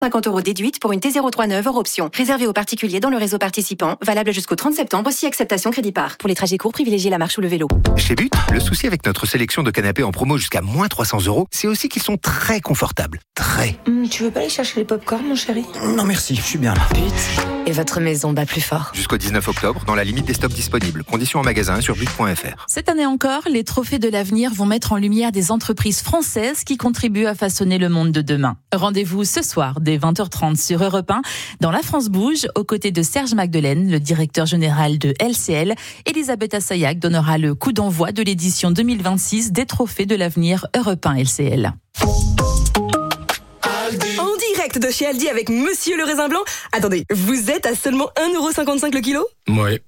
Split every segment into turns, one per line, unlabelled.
50 € déduite pour une T03 neuve hors option. Réservée aux particuliers dans le réseau participant. Valable jusqu'au 30 septembre si acceptation crédit par. Pour les trajets courts, privilégiez la marche ou le vélo.
Chez But, le souci avec notre sélection de canapés en promo jusqu'à moins 300 €, c'est aussi qu'ils sont très confortables. Très.
Tu veux pas aller chercher les pop-corn, mon chéri?
Non merci, je suis bien là.
But. Et votre maison bat plus fort.
Jusqu'au 19 octobre, dans la limite des stocks disponibles. Conditions en magasin sur but.fr.
Cette année encore, les trophées de l'avenir vont mettre en lumière des entreprises françaises qui contribuent à façonner le monde de demain. Rendez-vous ce soir dès 20h30 sur Europe 1 dans La France Bouge, aux côtés de Serge Magdelaine, le directeur général de LCL. Elisabeth Assayag donnera le coup d'envoi de l'édition 2026 des trophées de l'avenir Europe 1 LCL.
En direct de chez Aldi avec Monsieur le Raisin Blanc. Attendez, vous êtes à seulement 1,55 € le kilo?
Ouais.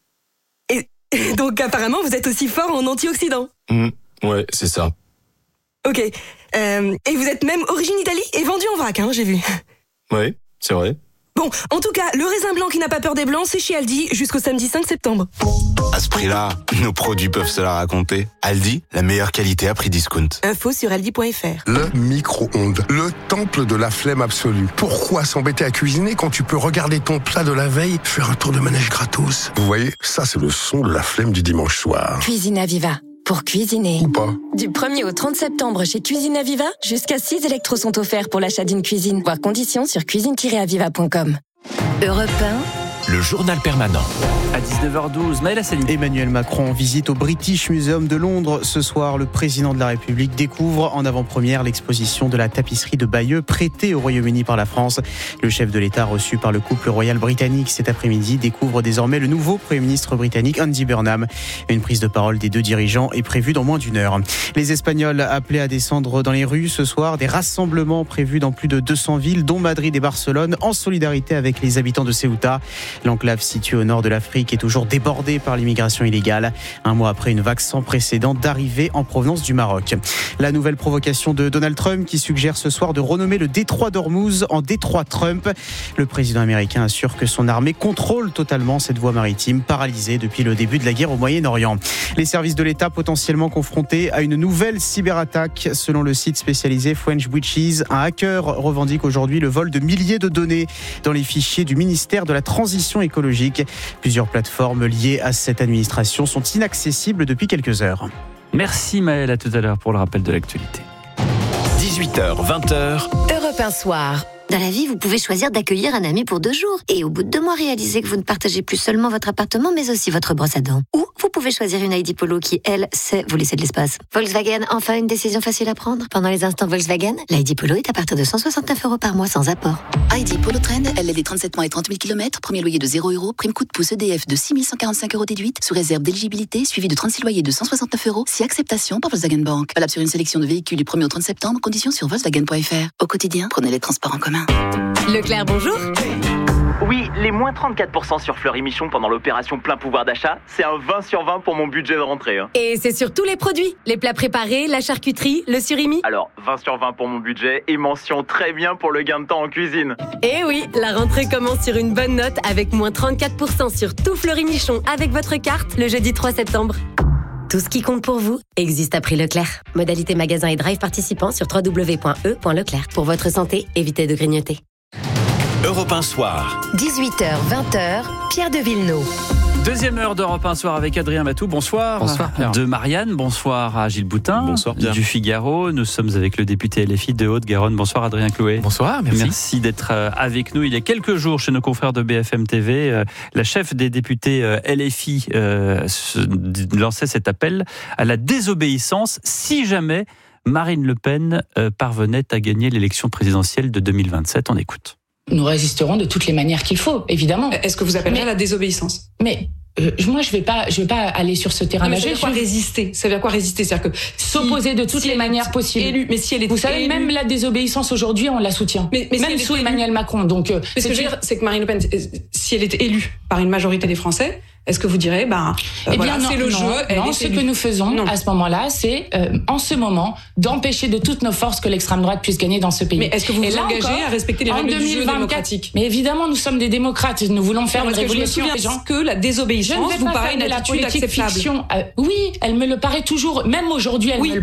Et donc apparemment vous êtes aussi fort en antioxydants.
Ouais, c'est ça.
Ok. Et vous êtes même origine Italie et vendu en vrac, j'ai vu.
Ouais, c'est vrai.
Bon, en tout cas, le raisin blanc qui n'a pas peur des blancs, c'est chez Aldi jusqu'au samedi 5 septembre.
À ce prix-là, nos produits peuvent se la raconter. Aldi, la meilleure qualité à prix discount.
Info sur aldi.fr.
Le micro-ondes, le temple de la flemme absolue. Pourquoi s'embêter à cuisiner quand tu peux regarder ton plat de la veille, faire un tour de manège gratos? Vous voyez, ça c'est le son de la flemme du dimanche soir.
Cuisine Aviva. Pour cuisiner.
Ou pas.
Du 1er au 30 septembre chez Cuisine Aviva, jusqu'à 6 électros sont offerts pour l'achat d'une cuisine. Voir conditions sur cuisine-aviva.com. Europe 1.
Le journal permanent.
À 19h12, Maëlle Assani.
Emmanuel Macron visite au British Museum de Londres. Ce soir, le président de la République découvre en avant-première l'exposition de la tapisserie de Bayeux prêtée au Royaume-Uni par la France. Le chef de l'État reçu par le couple royal britannique cet après-midi découvre désormais le nouveau Premier ministre britannique Andy Burnham. Une prise de parole des deux dirigeants est prévue dans moins d'une heure. Les Espagnols appelés à descendre dans les rues ce soir. Des rassemblements prévus dans plus de 200 villes, dont Madrid et Barcelone, en solidarité avec les habitants de Ceuta. L'enclave située au nord de l'Afrique est toujours débordée par l'immigration illégale. Un mois après une vague sans précédent d'arrivées en provenance du Maroc. La nouvelle provocation de Donald Trump qui suggère ce soir de renommer le détroit d'Ormuz en détroit Trump. Le président américain assure que son armée contrôle totalement cette voie maritime paralysée depuis le début de la guerre au Moyen-Orient. Les services de l'État potentiellement confrontés à une nouvelle cyberattaque. Selon le site spécialisé French Witches, un hacker revendique aujourd'hui le vol de milliers de données dans les fichiers du ministère de la Transition écologique. Plusieurs plateformes liées à cette administration sont inaccessibles depuis quelques heures.
Merci Maëlle, à tout à l'heure pour le rappel de l'actualité.
18h, 20h.
Europe 1 soir. Dans la vie, vous pouvez choisir d'accueillir un ami pour 2 jours. Et au bout de 2 mois, réaliser que vous ne partagez plus seulement votre appartement, mais aussi votre brosse à dents. Ou vous pouvez choisir une ID Polo qui, elle, sait vous laisser de l'espace. Volkswagen, enfin une décision facile à prendre. Pendant les instants Volkswagen, l'ID Polo est à partir de 169 € par mois sans apport.
ID Polo Trend, LLD 37 mois et 30 000 km, premier loyer de 0 €, prime coup de pouce EDF de 6 145 € déduite, sous réserve d'éligibilité, suivi de 36 loyers de 169 €, si acceptation par Volkswagen Bank. Valable sur une sélection de véhicules du 1er au 30 septembre, conditions sur Volkswagen.fr. Au quotidien, prenez les transports en commun.
Leclerc, bonjour.
Oui, les moins 34% sur Fleury Michon pendant l'opération plein pouvoir d'achat, c'est un 20 sur 20 pour mon budget de rentrée.
Et c'est sur tous les produits. Les plats préparés, la charcuterie, le surimi.
Alors, 20 sur 20 pour mon budget et mention très bien pour le gain de temps en cuisine.
Et oui, la rentrée commence sur une bonne note avec moins 34% sur tout Fleury Michon avec votre carte le jeudi 3 septembre. Tout ce qui compte pour vous existe à prix Leclerc. Modalité magasin et drive participants sur www.e.leclerc. Pour votre santé, évitez de grignoter.
Europe 1 soir.
18h, 20h, Pierre de Villeneuve.
Deuxième heure d'Europe 1 soir avec Adrien Matou. Bonsoir.
Bonsoir, Pierre.
De Marianne. Bonsoir à Gilles Boutin.
Bonsoir, Pierre.
Du Figaro. Nous sommes avec le député LFI de Haute-Garonne. Bonsoir, Adrien Clouet.
Bonsoir, merci.
Merci d'être avec nous. Il y a quelques jours, chez nos confrères de BFM TV, la chef des députés LFI lançait cet appel à la désobéissance si jamais Marine Le Pen parvenait à gagner l'élection présidentielle de 2027. On écoute.
Nous résisterons de toutes les manières qu'il faut, évidemment.
Est-ce que vous appellerez à la désobéissance ?
Mais moi, je vais pas aller sur ce terrain-là.
Ça veut dire quoi résister ? Ça veut dire quoi résister ? C'est-à-dire que
s'opposer de toutes les manières possibles.
Élue, mais si elle est
vous savez,
élue...
même la désobéissance aujourd'hui, on la soutient. Mais même sous Emmanuel Macron. Donc,
mais ce que je veux dire, c'est que Marine Le Pen, si elle est élue par une majorité des Français, est-ce que vous direz, voilà,
non,
c'est le
non,
jeu.
Non, ce que nous faisons à ce moment-là, c'est en ce moment d'empêcher de toutes nos forces que l'extrême droite puisse gagner dans ce pays.
Mais est-ce que vous vous engagez à respecter les règles du jeu démocratique ?
Mais évidemment, nous sommes des démocrates. Nous voulons faire une révolution.
Je me souviens que la désobéissance vous paraît une attitude acceptable.
Oui, elle me le paraît toujours. Même aujourd'hui, elle me le paraît.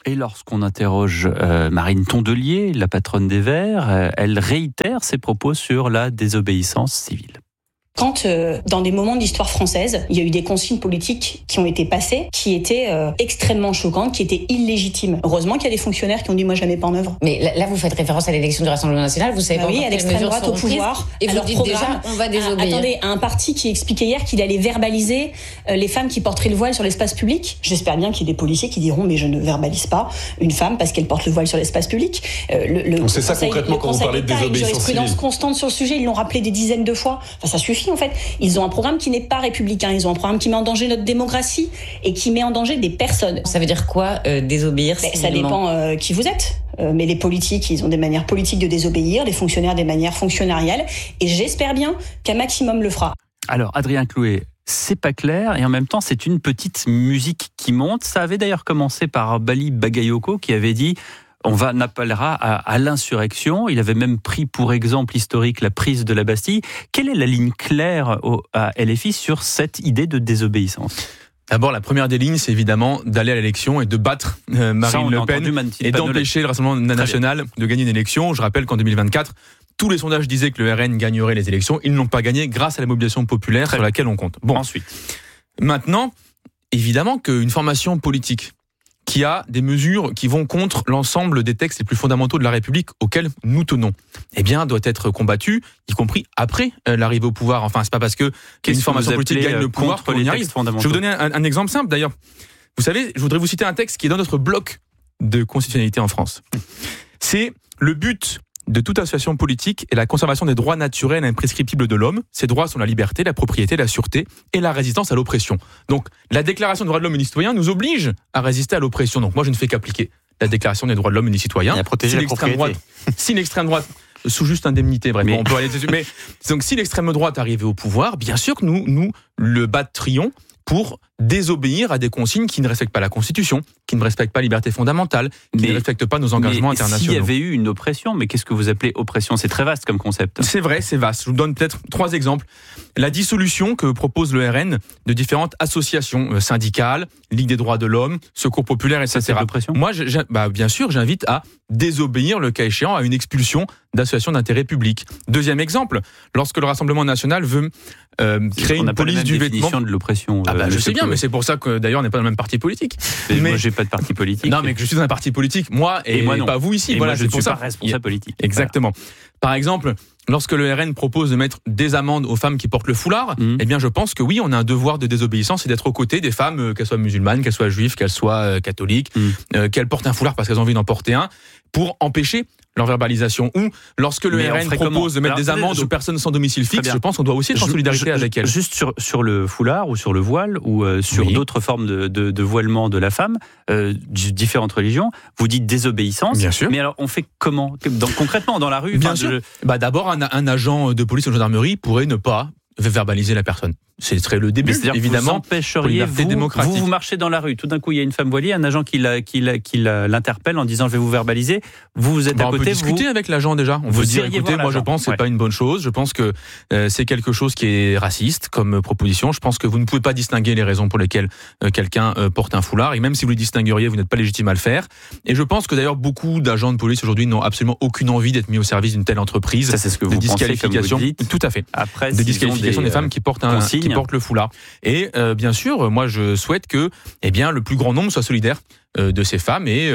Et lorsqu'on interroge Marine Tondelier, la patronne des Verts, elle réitère ses propos sur la désobéissance civile.
Quand, dans des moments de l'histoire française, il y a eu des consignes politiques qui ont été passées, qui étaient extrêmement choquantes, qui étaient illégitimes. Heureusement qu'il y a des fonctionnaires qui ont dit « moi, je la mets pas en œuvre ».
Mais là, vous faites référence à l'élection du Rassemblement national, vous savez pas
oui, à l'extrême droite au pouvoir.
Et vous dites déjà, on va désobéir.
Attendez, un parti qui expliquait hier qu'il allait verbaliser les femmes qui porteraient le voile sur l'espace public. J'espère bien qu'il y ait des policiers qui diront « mais je ne verbalise pas une femme parce qu'elle porte le voile sur l'espace public ».
Donc c'est ça concrètement quand vous parlez de désobéissance civile.
Jurisprudence constante sur le sujet, ils l'ont rappelé des dizaines de fois. Enfin, ça suffit en fait. Ils ont un programme qui n'est pas républicain. Ils ont un programme qui met en danger notre démocratie et qui met en danger des personnes.
Ça veut dire quoi, désobéir civilement ?
Ça dépend qui vous êtes. Mais les politiques, ils ont des manières politiques de désobéir, les fonctionnaires des manières fonctionnariales. Et j'espère bien qu'un maximum le fera.
Alors, Adrien Clouet, c'est pas clair et en même temps, c'est une petite musique qui monte. Ça avait d'ailleurs commencé par Bali Bagayoko qui avait dit on appellera à l'insurrection. Il avait même pris pour exemple historique la prise de la Bastille. Quelle est la ligne claire à LFI sur cette idée de désobéissance ?
D'abord, la première des lignes, c'est évidemment d'aller à l'élection et de battre Marine Le Pen et d'empêcher le Rassemblement national de gagner une élection. Je rappelle qu'en 2024, tous les sondages disaient que le RN gagnerait les élections. Ils n'ont pas gagné grâce à la mobilisation populaire sur laquelle on compte. Bon,
ensuite.
Maintenant, évidemment qu'une formation politique qui a des mesures qui vont contre l'ensemble des textes les plus fondamentaux de la République auxquels nous tenons, eh bien, doit être combattue, y compris après l'arrivée au pouvoir. Enfin, c'est pas parce que une formation politique gagne le pouvoir qu'on y arrive. Je vais vous donner un exemple simple, d'ailleurs. Vous savez, je voudrais vous citer un texte qui est dans notre bloc de constitutionnalité en France. C'est le but de toute association politique est la conservation des droits naturels et imprescriptibles de l'homme. Ces droits sont la liberté, la propriété, la sûreté et la résistance à l'oppression. Donc, la Déclaration des droits de l'homme et des citoyens nous oblige à résister à l'oppression. Donc, moi, je ne fais qu'appliquer la Déclaration des droits de l'homme et des citoyens.
Et à protéger la propriété.
Si l'extrême droite sous juste indemnité, bref, on peut aller dessus. Mais donc, si l'extrême droite arrivait au pouvoir, bien sûr que nous le battrions pour désobéir à des consignes qui ne respectent pas la Constitution, qui ne respectent pas la liberté fondamentale, qui ne respectent pas nos engagements internationaux.
S'il y avait eu une oppression, mais qu'est-ce que vous appelez oppression ? C'est très vaste comme concept.
C'est vrai, c'est vaste. Je vous donne peut-être 3 exemples. La dissolution que propose le RN de différentes associations syndicales, Ligue des droits de l'homme, Secours populaire, etc.
Ça, c'est l'oppression ?
Moi, bien sûr, j'invite à désobéir, le cas échéant, à une expulsion d'associations d'intérêt public. Deuxième exemple, lorsque le Rassemblement national veut créer une police du vêtement.
De l'oppression.
Je sais bien, mais c'est pour ça que d'ailleurs on n'est pas dans le même parti politique.
Mais moi, j'ai pas de parti politique.
Non, mais que je suis dans un parti politique, moi et moi non. Pas vous ici.
Et
voilà,
moi, je ne suis pas responsable politique.
Exactement. Voilà. Par exemple, lorsque le RN propose de mettre des amendes aux femmes qui portent le foulard, eh bien, je pense que oui, on a un devoir de désobéissance et d'être aux côtés des femmes, qu'elles soient musulmanes, qu'elles soient juives, qu'elles soient catholiques, qu'elles portent un foulard parce qu'elles ont envie d'en porter un, pour empêcher leur verbalisation. Ou lorsque le RN propose de mettre des amendes aux personnes sans domicile fixe, je pense qu'on doit aussi être en solidarité avec elles.
Juste sur le foulard ou sur le voile ou sur d'autres formes de voilement de la femme, différentes religions, vous dites désobéissance.
Bien sûr.
Mais alors on fait comment ? Concrètement dans la rue ?
Bien sûr. D'abord, un agent de police ou de gendarmerie pourrait ne pas verbaliser la personne. Ce serait le début, évidemment.
Vous empêcheriez, vous marchez dans la rue, tout d'un coup il y a une femme voilée, un agent qui l'interpelle en disant je vais vous verbaliser, vous êtes à côté.
On peut discuter avec l'agent déjà, on peut dire écoutez, moi je pense que c'est pas une bonne chose, je pense que c'est quelque chose qui est raciste comme proposition, je pense que vous ne pouvez pas distinguer les raisons pour lesquelles quelqu'un porte un foulard, et même si vous le distingueriez, vous n'êtes pas légitime à le faire. Et je pense que d'ailleurs beaucoup d'agents de police aujourd'hui n'ont absolument aucune envie d'être mis au service d'une telle entreprise.
Ça, c'est ce que vous
disqualification,
pensez, comme vous dites.
Tout à fait.
Après,
des disqualifications des femmes qui portent le foulard. Et bien sûr, moi je souhaite que le plus grand nombre soit solidaire de ces femmes et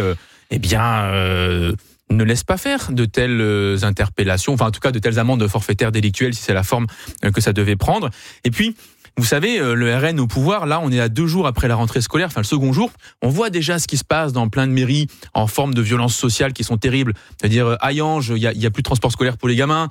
ne laisse pas faire de telles interpellations, enfin en tout cas de telles amendes forfaitaires délictuelles si c'est la forme que ça devait prendre. Et puis, vous savez, le RN au pouvoir, là, on est à 2 jours après la rentrée scolaire, enfin le second jour. On voit déjà ce qui se passe dans plein de mairies en forme de violences sociales qui sont terribles. C'est-à-dire, à Yange, il y a plus de transport scolaire pour les gamins.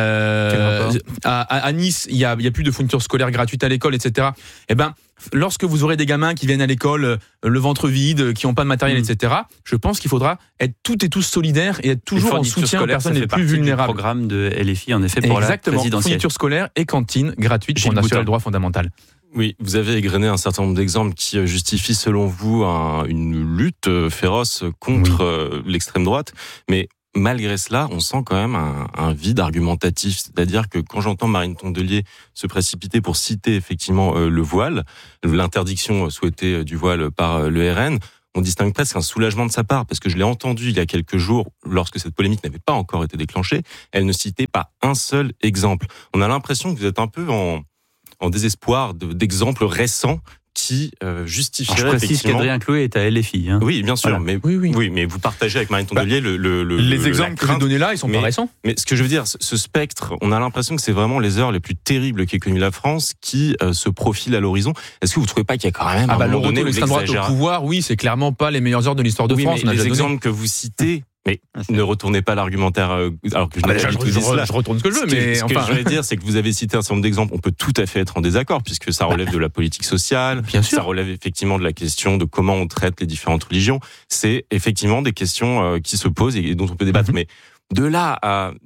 À Nice, il y a plus de fourniture scolaire gratuite à l'école, etc. Eh ben, lorsque vous aurez des gamins qui viennent à l'école le ventre vide, qui n'ont pas de matériel, etc., je pense qu'il faudra être toutes et tous solidaires et être toujours en soutien aux personnes les plus vulnérables.
Du programme de LFI, en effet, pour la présidentielle.
Fourniture scolaire et cantine gratuite pour assurer le droit fondamental.
Oui, vous avez égrené un certain nombre d'exemples qui justifient, selon vous, une lutte féroce contre l'extrême droite, mais malgré cela, on sent quand même un vide argumentatif. C'est-à-dire que quand j'entends Marine Tondelier se précipiter pour citer effectivement le voile, l'interdiction souhaitée du voile par le RN, on distingue presque un soulagement de sa part, parce que je l'ai entendu il y a quelques jours, lorsque cette polémique n'avait pas encore été déclenchée, elle ne citait pas un seul exemple. On a l'impression que vous êtes un peu en désespoir d'exemples récents qui justifierait
je précise
effectivement...
qu'Adrien Chloé est à LFI. Hein.
Oui, bien sûr,
voilà.
mais oui, mais vous partagez avec Marine Tondelier
les exemples que j'ai donnés là, ils sont pas récents.
Mais ce que je veux dire, ce spectre, on a l'impression que c'est vraiment les heures les plus terribles qu'ait connues la France qui se profilent à l'horizon. Est-ce que vous trouvez pas qu'il y a quand même un moment donné où
l'extrême droite au pouvoir, oui, c'est clairement pas les meilleures heures de l'histoire de France.
Mais les exemples que vous citez. Mais ne retournez pas l'argumentaire alors que
je retourne ce que je veux, mais
ce que je veux dire, c'est que vous avez cité un certain nombre d'exemples. On peut tout à fait être en désaccord puisque ça relève de la politique sociale, ça relève effectivement de la question de comment on traite les différentes religions. C'est effectivement des questions qui se posent et dont on peut débattre. Mais de là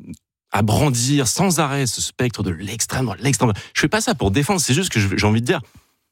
à brandir sans arrêt ce spectre de l'extrême droite, je fais pas ça pour défendre. C'est juste que j'ai envie de dire,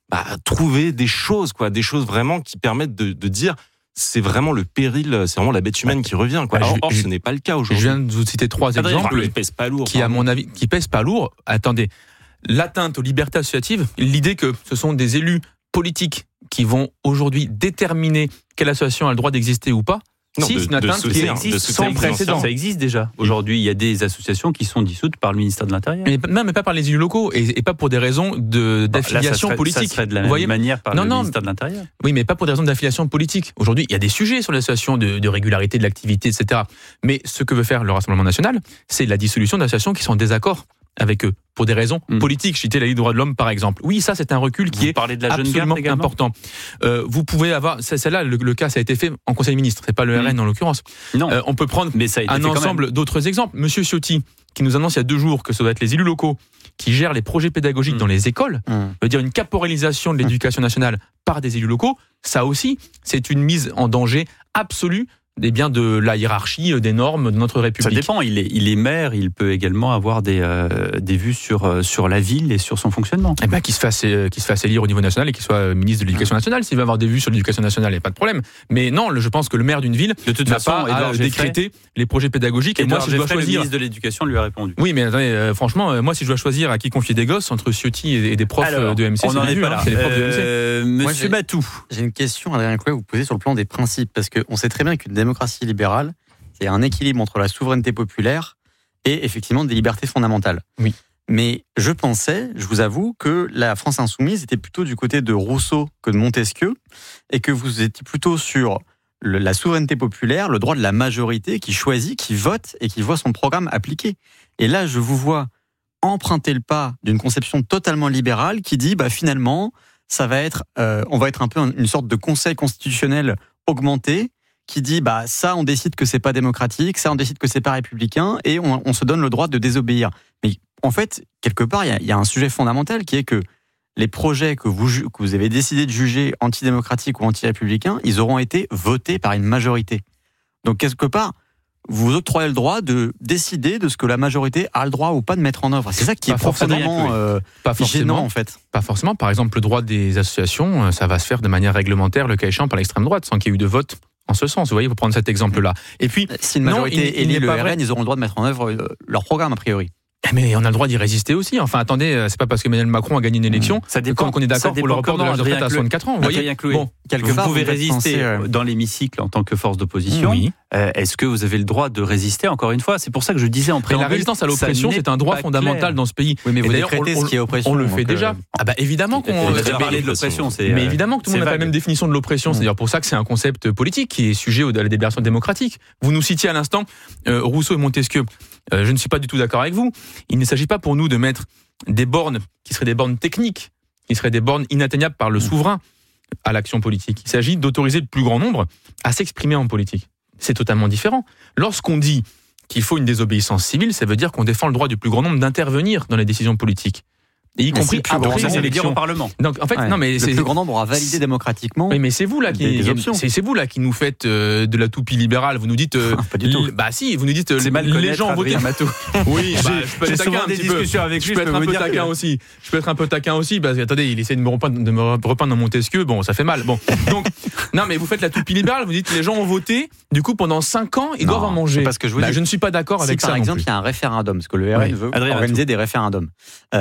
trouver des choses vraiment qui permettent de dire. C'est vraiment le péril, c'est vraiment la bête humaine qui revient. Or, ce n'est pas le cas aujourd'hui.
Je viens de vous citer 3 exemples
qui pèsent pas lourd.
Qui, à mon avis, qui pèsent pas lourd. Attendez, l'atteinte aux libertés associatives, l'idée que ce sont des élus politiques qui vont aujourd'hui déterminer quelle association a le droit d'exister ou pas.
Non,
c'est une atteinte qui existe sans précédent.
Ça existe déjà. Aujourd'hui, il y a des associations qui sont dissoutes par le ministère de l'Intérieur.
Mais pas par les élus locaux et pas pour des raisons d'affiliation politique.
Ça serait de la même manière par le ministère de l'Intérieur.
Oui, mais pas pour des raisons d'affiliation politique. Aujourd'hui, il y a des sujets sur l'association de régularité de l'activité, etc. Mais ce que veut faire le Rassemblement national, c'est la dissolution d'associations qui sont en désaccord avec eux, pour des raisons politiques. Je citais la Ligue des droits de l'homme, par exemple. Oui, ça, c'est un recul qui est absolument important. Vous pouvez avoir... Celle-là, le cas, ça a été fait en Conseil des ministres. C'est pas le RN, en l'occurrence.
Non.
On peut prendre un ensemble d'autres exemples. Monsieur Ciotti, qui nous annonce il y a 2 jours que ça doit être les élus locaux qui gèrent les projets pédagogiques dans les écoles, veut dire une caporalisation de l'éducation nationale par des élus locaux. Ça aussi, c'est une mise en danger absolue de la hiérarchie des normes de notre République.
Ça dépend. Il est maire, il peut également avoir des vues sur la ville et sur son fonctionnement.
Qu'il se fasse élire au niveau national et qu'il soit ministre de l'Éducation nationale. S'il veut avoir des vues sur l'éducation nationale, il n'y a pas de problème. Mais non, je pense que le maire d'une ville
de toute façon,
à décréter les projets pédagogiques. Et moi, si je dois choisir,
le ministre de l'Éducation lui a répondu.
Oui, mais attendez, franchement, moi, si je dois choisir à qui confier des gosses entre Ciotti et des profs de MC,
on n'en est pas là.
C'est les profs de MC.
Monsieur Batou,
j'ai une question, Adrien Chloé, vous poser sur le plan des principes, parce qu'on sait très bien qu'une démocratie libérale, c'est un équilibre entre la souveraineté populaire et effectivement des libertés fondamentales.
Oui.
Mais je vous avoue, que la France insoumise était plutôt du côté de Rousseau que de Montesquieu, et que vous étiez plutôt sur la souveraineté populaire, le droit de la majorité qui choisit, qui vote et qui voit son programme appliqué. Et là, je vous vois emprunter le pas d'une conception totalement libérale qui dit, finalement, ça va être, on va être un peu une sorte de conseil constitutionnel augmenté, qui dit ça on décide que c'est pas démocratique, ça on décide que c'est pas républicain et on se donne le droit de désobéir. Mais en fait, quelque part, il y a un sujet fondamental qui est que les projets que vous avez décidé de juger antidémocratiques ou anti-républicains, ils auront été votés par une majorité. Donc quelque part, vous octroyez le droit de décider de ce que la majorité a le droit ou pas de mettre en œuvre. C'est ça qui est profondément gênant en fait.
Pas forcément. Par exemple, le droit des associations, ça va se faire de manière réglementaire, le cas échéant, par l'extrême droite, sans qu'il y ait eu de vote en ce sens. Vous voyez, vous prenez cet exemple-là. Et puis,
si une majorité élit le RN, ils auront le droit de mettre en œuvre leur programme, a priori.
Mais on a le droit d'y résister aussi. Enfin, attendez, c'est pas parce qu'Emmanuel Macron a gagné une élection qu'on est d'accord pour le report de l'âge de retraite à 64 ans. Vous voyez,
vous pouvez résister dans l'hémicycle en tant que force d'opposition.
Oui.
Est-ce que vous avez le droit de résister, encore une fois? C'est pour ça que je disais en préambule.
La résistance à l'oppression, c'est un droit fondamental dans ce pays.
Oui, mais vous décrétez ce qui est oppression.
On le fait déjà.
Évidemment qu'on a parlé de l'oppression.
Mais évidemment que tout le monde n'a pas la même définition de l'oppression. C'est d'ailleurs pour ça que c'est un concept politique qui est sujet à la délibération démocratique. Vous nous citiez à l'instant Rousseau et Montesquieu. Je ne suis pas du tout d'accord avec vous. Il ne s'agit pas pour nous de mettre des bornes qui seraient des bornes techniques, qui seraient des bornes inatteignables par le souverain à l'action politique. Il s'agit d'autoriser le plus grand nombre à s'exprimer en politique. C'est totalement différent. Lorsqu'on dit qu'il faut une désobéissance civile, ça veut dire qu'on défend le droit du plus grand nombre d'intervenir dans les décisions politiques. Et y compris après les élections
au Parlement.
Donc en fait, non mais
le plus grand nombre aura validé démocratiquement.
Oui, mais c'est vous là qui nous faites de la toupie libérale. Vous nous dites
pas du tout.
Si, vous nous dites
c'est mal
les gens ont voté.
Oui,
je peux être taquin un petit peu. Je peux être un peu taquin aussi. Je peux être un peu taquin aussi parce que attendez, il essaie de me repeindre dans Montesquieu. Bon, ça fait mal. Bon, donc non mais vous faites la toupie libérale. Vous dites les gens ont voté. Du coup, pendant 5 ans, ils doivent en manger.
Parce que je
ne suis pas d'accord avec ça.
Par exemple, il y a un référendum, parce que le RN veut organiser des référendums.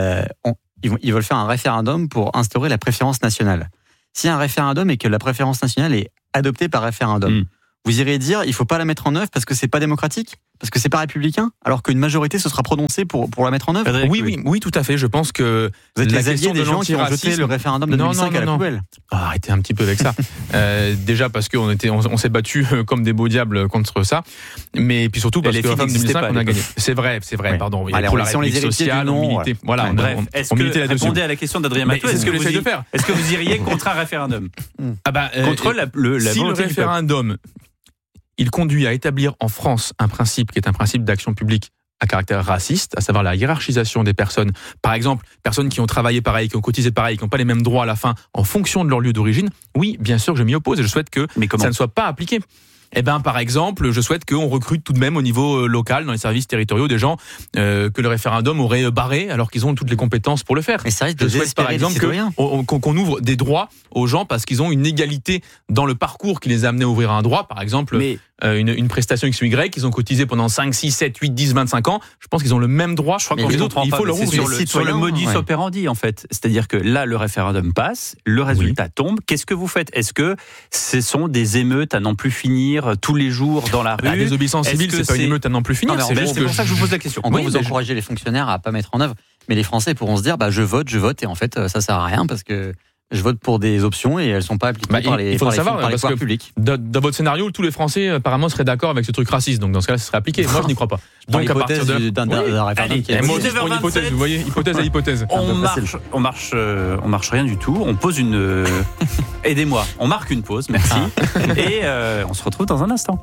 Ils veulent faire un référendum pour instaurer la préférence nationale. S'il y a un référendum et que la préférence nationale est adoptée par référendum. Vous irez dire, il faut pas la mettre en œuvre parce que c'est pas démocratique, parce que c'est pas républicain, alors qu'une majorité se sera prononcée pour la mettre en œuvre.
Oui, tout à fait. Je pense que
vous êtes
la
les alliés
question
des
de
gens qui ont jeté le référendum de 2005 à la poubelle.
Arrêtez un petit peu avec ça. Déjà parce qu'on s'est battu comme des beaux diables contre ça, mais puis surtout parce que le référendum de 2005 on a gagné. C'est vrai. Oui. Pardon.
Allez,
pour la
République sociale,
on militait. Voilà.
Bref, est-ce que répondez à la question d'Adrien Mathieu?
C'est ce que j'essaie de faire.
Est-ce que vous iriez contre un référendum?
Contre la si le référendum il conduit à établir en France un principe qui est un principe d'action publique à caractère raciste, à savoir la hiérarchisation des personnes. Par exemple, personnes qui ont travaillé pareil, qui ont cotisé pareil, qui n'ont pas les mêmes droits à la fin en fonction de leur lieu d'origine. Oui, bien sûr que je m'y oppose et je souhaite que ça ne soit pas appliqué. Par exemple, je souhaite qu'on recrute tout de même au niveau local, dans les services territoriaux, des gens que le référendum aurait barrés alors qu'ils ont toutes les compétences pour le faire.
Mais ça risque de
je souhaite par exemple qu'on ouvre des droits aux gens parce qu'ils ont une égalité dans le parcours qui les a amenés à ouvrir un droit. Par exemple, une prestation X ou Y, ils ont cotisé pendant 5, 6, 7, 8, 10, 25 ans. Je pense qu'ils ont le même droit que les autres. Il faut leur ouvrir.
Sur le modus operandi, en fait. C'est-à-dire que là, le référendum passe, le résultat tombe. Qu'est-ce que vous faites? Est-ce que ce sont des émeutes à n'en plus finir tous les jours dans la rue?
La désobéissance civile, c'est pas une émeute à n'en plus finir.
C'est pour ça que je vous pose la question.
En gros, vous encouragez les fonctionnaires à pas mettre en œuvre, mais les Français pourront se dire, je vote, et en fait, ça sert à rien parce que je vote pour des options et elles sont pas appliquées par les pouvoirs publics.
Dans votre scénario, tous les Français apparemment seraient d'accord avec ce truc raciste, donc dans ce cas-là, ce serait appliqué. Moi, je n'y crois pas.
Donc à partir d'un référendum qui est
une hypothèse, vous voyez, hypothèse à hypothèse.
On marche rien du tout. On pose une. Aidez-moi. On marque une pause, merci. Et on se retrouve dans un instant.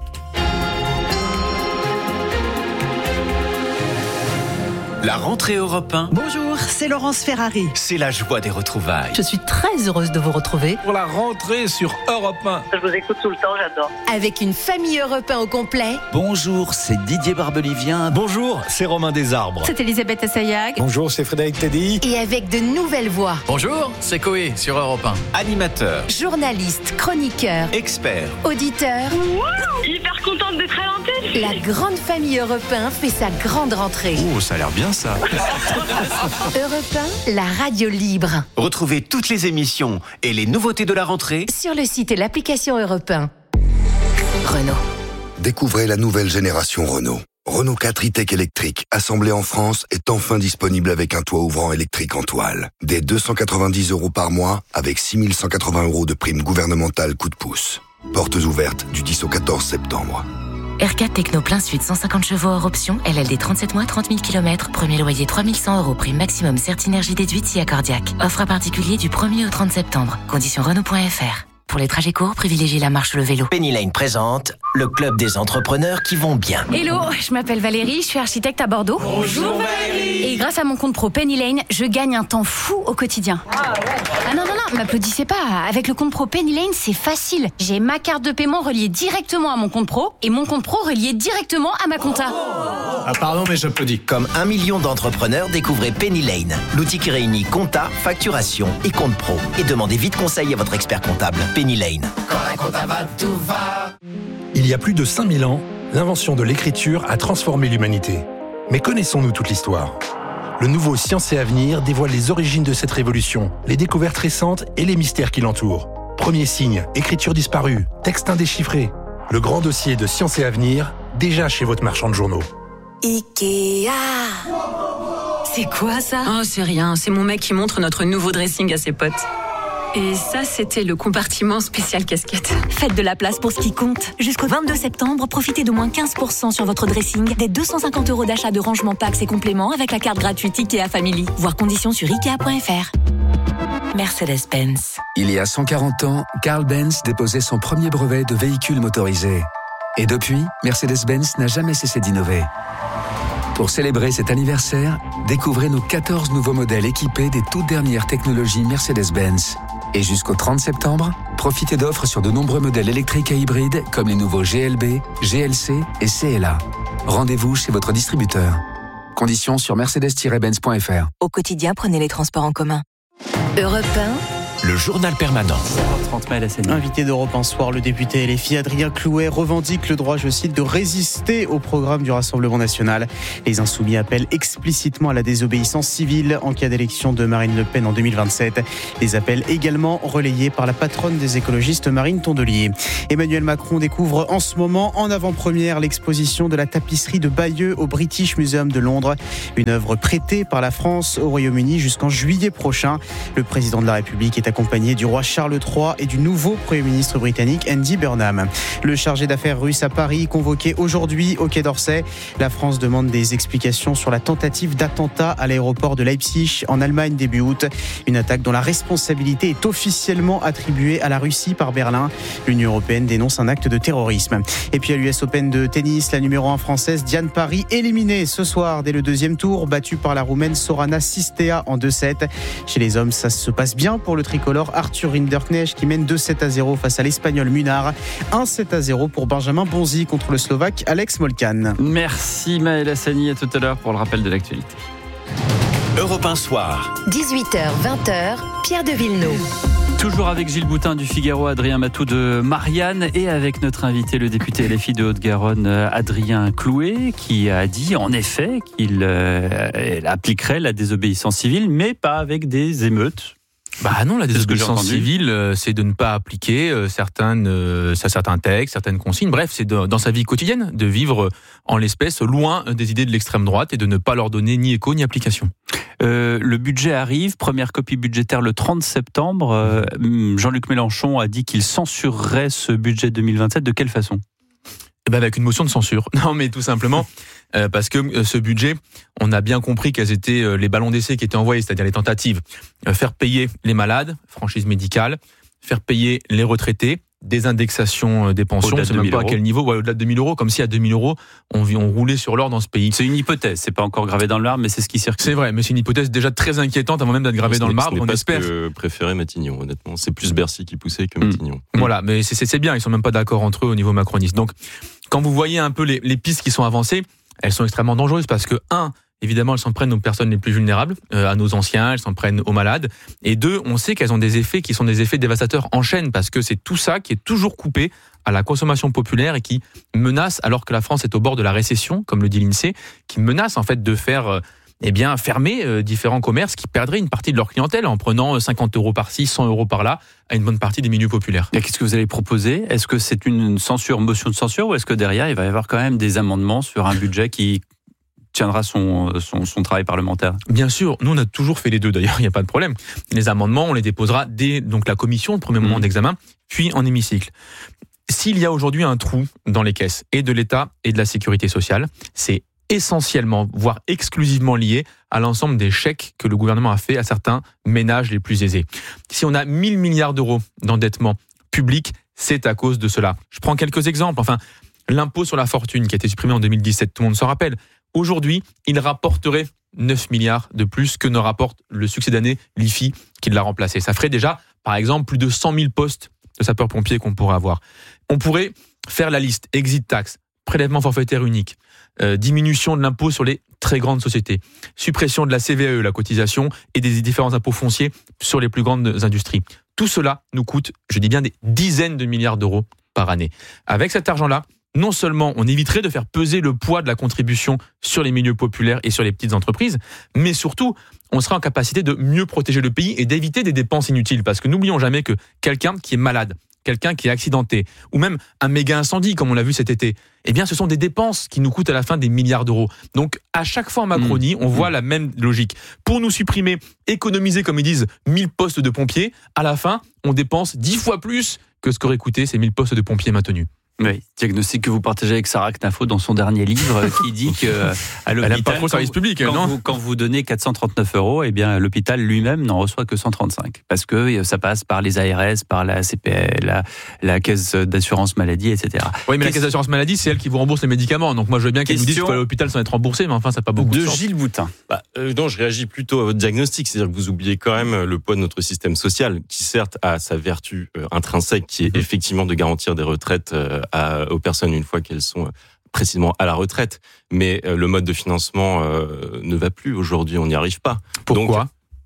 La rentrée Europe 1.
Bonjour, c'est Laurence Ferrari.
C'est la joie des retrouvailles.
Je suis très heureuse de vous retrouver.
Pour la rentrée sur Europe 1.
Je vous écoute tout le temps, j'adore.
Avec une famille Europe 1 au complet.
Bonjour, c'est Didier Barbelivien.
Bonjour, c'est Romain Desarbres.
C'est Elisabeth Assayag.
Bonjour, c'est Frédéric Teddy.
Et avec de nouvelles voix.
Bonjour, c'est Coé sur Europe 1.
Animateur.
Journaliste, chroniqueur.
Expert.
Auditeur.
Hyper contente d'être à l'antenne.
La grande famille Europe 1 fait sa grande rentrée.
Oh, ça a l'air bien ça.
Europe 1, la radio libre.
Retrouvez toutes les émissions et les nouveautés de la rentrée
sur le site et l'application Europe 1. Renault.
Découvrez la nouvelle génération Renault. Renault 4 e-Tech électrique, assemblé en France, est enfin disponible avec un toit ouvrant électrique en toile. Dès 290 € par mois, avec 6 180 € de prime gouvernementale coup de pouce. Portes ouvertes du 10 au 14 septembre.
R4 Techno plein sud, 150 chevaux hors option, LLD 37 mois, 30 000 km, premier loyer 3 100 €, prime maximum Certinergie déduite si accordiaque. Offre à particulier du 1er au 30 septembre. Conditions Renault.fr. Pour les trajets courts, privilégiez la marche ou le vélo.
Penny Lane présente le club des entrepreneurs qui vont bien.
Hello, je m'appelle Valérie, je suis architecte à Bordeaux.
Bonjour Valérie.
Et grâce à mon compte pro Penny Lane, je gagne un temps fou au quotidien. Ah non, m'applaudissez pas. Avec le compte pro Penny Lane, c'est facile. J'ai ma carte de paiement reliée directement à mon compte pro et mon compte pro relié directement à ma compta.
Ah pardon, mais j'applaudis.
Comme 1 million d'entrepreneurs, découvrez Penny Lane, l'outil qui réunit compta, facturation et compte pro. Et demandez vite conseil à votre expert comptable. Penny Lane.
Quand la compta va, tout va.
Il y a plus de 5000 ans, l'invention de l'écriture a transformé l'humanité. Mais connaissons-nous toute l'histoire ? Le nouveau Science et Avenir dévoile les origines de cette révolution, les découvertes récentes et les mystères qui l'entourent. Premier signe, écriture disparue, texte indéchiffré. Le grand dossier de Science et Avenir, déjà chez votre marchand de journaux.
Ikea. C'est quoi ça?
Oh, c'est rien, c'est mon mec qui montre notre nouveau dressing à ses potes. Et ça, c'était le compartiment spécial casquette.
Faites de la place pour ce qui compte. Jusqu'au 22 septembre, profitez d'au moins 15% sur votre dressing, des 250 € d'achat de rangement packs et compléments avec la carte gratuite Ikea Family. Voir conditions sur Ikea.fr. Mercedes-Benz.
Il y a 140 ans, Carl Benz déposait son premier brevet de véhicule motorisé. Et depuis, Mercedes-Benz n'a jamais cessé d'innover. Pour célébrer cet anniversaire, découvrez nos 14 nouveaux modèles équipés des toutes dernières technologies Mercedes-Benz. Et jusqu'au 30 septembre, profitez d'offres sur de nombreux modèles électriques et hybrides comme les nouveaux GLB, GLC et CLA. Rendez-vous chez votre distributeur. Conditions sur mercedes-benz.fr.
Au quotidien, prenez les transports en commun.
Europe
le journal permanent.
30 mai à la scène.
Invité d'Europe 1 Soir, le député LFI Adrien Clouet revendique le droit, je cite, de résister au programme du Rassemblement national. Les Insoumis appellent explicitement à la désobéissance civile en cas d'élection de Marine Le Pen en 2027. Des appels également relayés par la patronne des écologistes Marine Tondelier. Emmanuel Macron découvre en ce moment en avant-première l'exposition de la tapisserie de Bayeux au British Museum de Londres. Une œuvre prêtée par la France au Royaume-Uni jusqu'en juillet prochain. Le président de la République est accompagné du roi Charles III et du nouveau Premier ministre britannique Andy Burnham. Le chargé d'affaires russe à Paris, convoqué aujourd'hui au Quai d'Orsay. La France demande des explications sur la tentative d'attentat à l'aéroport de Leipzig en Allemagne début août. Une attaque dont la responsabilité est officiellement attribuée à la Russie par Berlin. L'Union européenne dénonce un acte de terrorisme. Et puis à l'US Open de tennis, la numéro 1 française Diane Parry éliminée ce soir dès le deuxième tour, battue par la Roumaine Sorana Sistea en 2-7. Chez les hommes, ça se passe bien pour le tricolore Arthur Rinderknecht qui mène 2-7-0 face à l'Espagnol Munar. 1-7-0 pour Benjamin Bonzi contre le Slovaque Alex Molcan.
Merci Maël Hassani, à tout à l'heure pour le rappel de l'actualité.
Europe 1 Soir.
18h, 20h, Pierre de Villeneuve.
Toujours avec Gilles Boutin du Figaro, Adrien Matou de Marianne et avec notre invité, le député LFI de Haute-Garonne, Adrien Clouet, qui a dit en effet qu'il appliquerait la désobéissance civile, mais pas avec des émeutes.
Bah non, la désobéissance civile, c'est de ne pas appliquer certains textes, certaines consignes. Bref, c'est dans sa vie quotidienne de vivre en l'espèce loin des idées de l'extrême droite et de ne pas leur donner ni écho ni application.
Le budget arrive, première copie budgétaire le 30 septembre. Jean-Luc Mélenchon a dit qu'il censurerait ce budget 2027. De quelle façon ?
Avec une motion de censure. Non, mais tout simplement parce que ce budget, on a bien compris quels étaient les ballons d'essai qui étaient envoyés, c'est-à-dire les tentatives. Faire payer les malades, franchise médicale, faire payer les retraités, des indexations des pensions, on ne sait même pas à quel niveau, au-delà de 2000 €, comme si à 2000 €, on roulait sur l'or dans ce pays.
C'est une hypothèse, c'est pas encore gravé dans le marbre, mais c'est ce qui circule.
C'est vrai, mais c'est une hypothèse déjà très inquiétante avant même d'être gravée dans le marbre, on espère.
Ce que préférait Matignon, honnêtement. C'est plus Bercy qui poussait que Matignon.
Voilà, mais c'est bien, ils sont même pas d'accord entre eux au niveau macroniste. Donc, quand vous voyez un peu les pistes qui sont avancées, elles sont extrêmement dangereuses parce que, évidemment, elles s'en prennent aux personnes les plus vulnérables, à nos anciens, elles s'en prennent aux malades. Et 2, on sait qu'elles ont des effets qui sont des effets dévastateurs en chaîne parce que c'est tout ça qui est toujours coupé à la consommation populaire et qui menace, alors que la France est au bord de la récession, comme le dit l'INSEE, qui menace en fait de faire fermer différents commerces qui perdraient une partie de leur clientèle en prenant 50 € par-ci, 100 € par-là à une bonne partie des milieux populaires.
Et qu'est-ce que vous allez proposer ? Est-ce que c'est une motion de censure ou est-ce que derrière il va y avoir quand même des amendements sur un budget qui tiendra son travail parlementaire ?
Bien sûr, nous on a toujours fait les deux d'ailleurs, il n'y a pas de problème. Les amendements, on les déposera dès donc la commission, le premier moment d'examen, puis en hémicycle. S'il y a aujourd'hui un trou dans les caisses et de l'État et de la sécurité sociale, c'est essentiellement, voire exclusivement lié à l'ensemble des chèques que le gouvernement a fait à certains ménages les plus aisés. Si on a 1000 milliards d'euros d'endettement public, c'est à cause de cela. Je prends quelques exemples. Enfin, l'impôt sur la fortune qui a été supprimé en 2017, tout le monde s'en rappelle. Aujourd'hui, il rapporterait 9 milliards de plus que ne rapporte le succès d'année l'IFI qui l'a remplacé. Ça ferait déjà, par exemple, plus de 100 000 postes de sapeurs-pompiers qu'on pourrait avoir. On pourrait faire la liste, exit tax, prélèvement forfaitaire unique, diminution de l'impôt sur les très grandes sociétés, suppression de la CVAE, la cotisation, et des différents impôts fonciers sur les plus grandes industries. Tout cela nous coûte, je dis bien, des dizaines de milliards d'euros par année. Avec cet argent-là, non seulement on éviterait de faire peser le poids de la contribution sur les milieux populaires et sur les petites entreprises, mais surtout, on serait en capacité de mieux protéger le pays et d'éviter des dépenses inutiles. Parce que n'oublions jamais que quelqu'un qui est malade, quelqu'un qui est accidenté, ou même un méga incendie comme on l'a vu cet été, eh bien ce sont des dépenses qui nous coûtent à la fin des milliards d'euros. Donc à chaque fois en Macronie, on voit la même logique. Pour nous supprimer, économiser comme ils disent 1000 postes de pompiers, à la fin on dépense 10 fois plus que ce qu'auraient coûté ces 1000 postes de pompiers maintenus.
Oui, diagnostic que vous partagez avec Sarah Knafo dans son dernier livre qui dit que à l'hôpital,
elle aime pas trop le service public,
quand vous donnez 439 €, eh bien l'hôpital lui-même n'en reçoit que 135 parce que ça passe par les ARS, par la CPL, la caisse d'assurance maladie, etc.
Oui, mais la caisse d'assurance maladie, c'est elle qui vous rembourse les médicaments. Donc moi je veux bien qu'elle nous dise qu'il faut aller à l'hôpital sans être remboursé, mais enfin ça n'a pas beaucoup de sens.
Gilles Boutin.
Non, je réagis plutôt à votre diagnostic, c'est-à-dire que vous oubliez quand même le poids de notre système social, qui certes a sa vertu intrinsèque, qui est effectivement de garantir des retraites aux personnes une fois qu'elles sont précisément à la retraite. Mais le mode de financement ne va plus aujourd'hui, on n'y arrive pas.
Pourquoi ?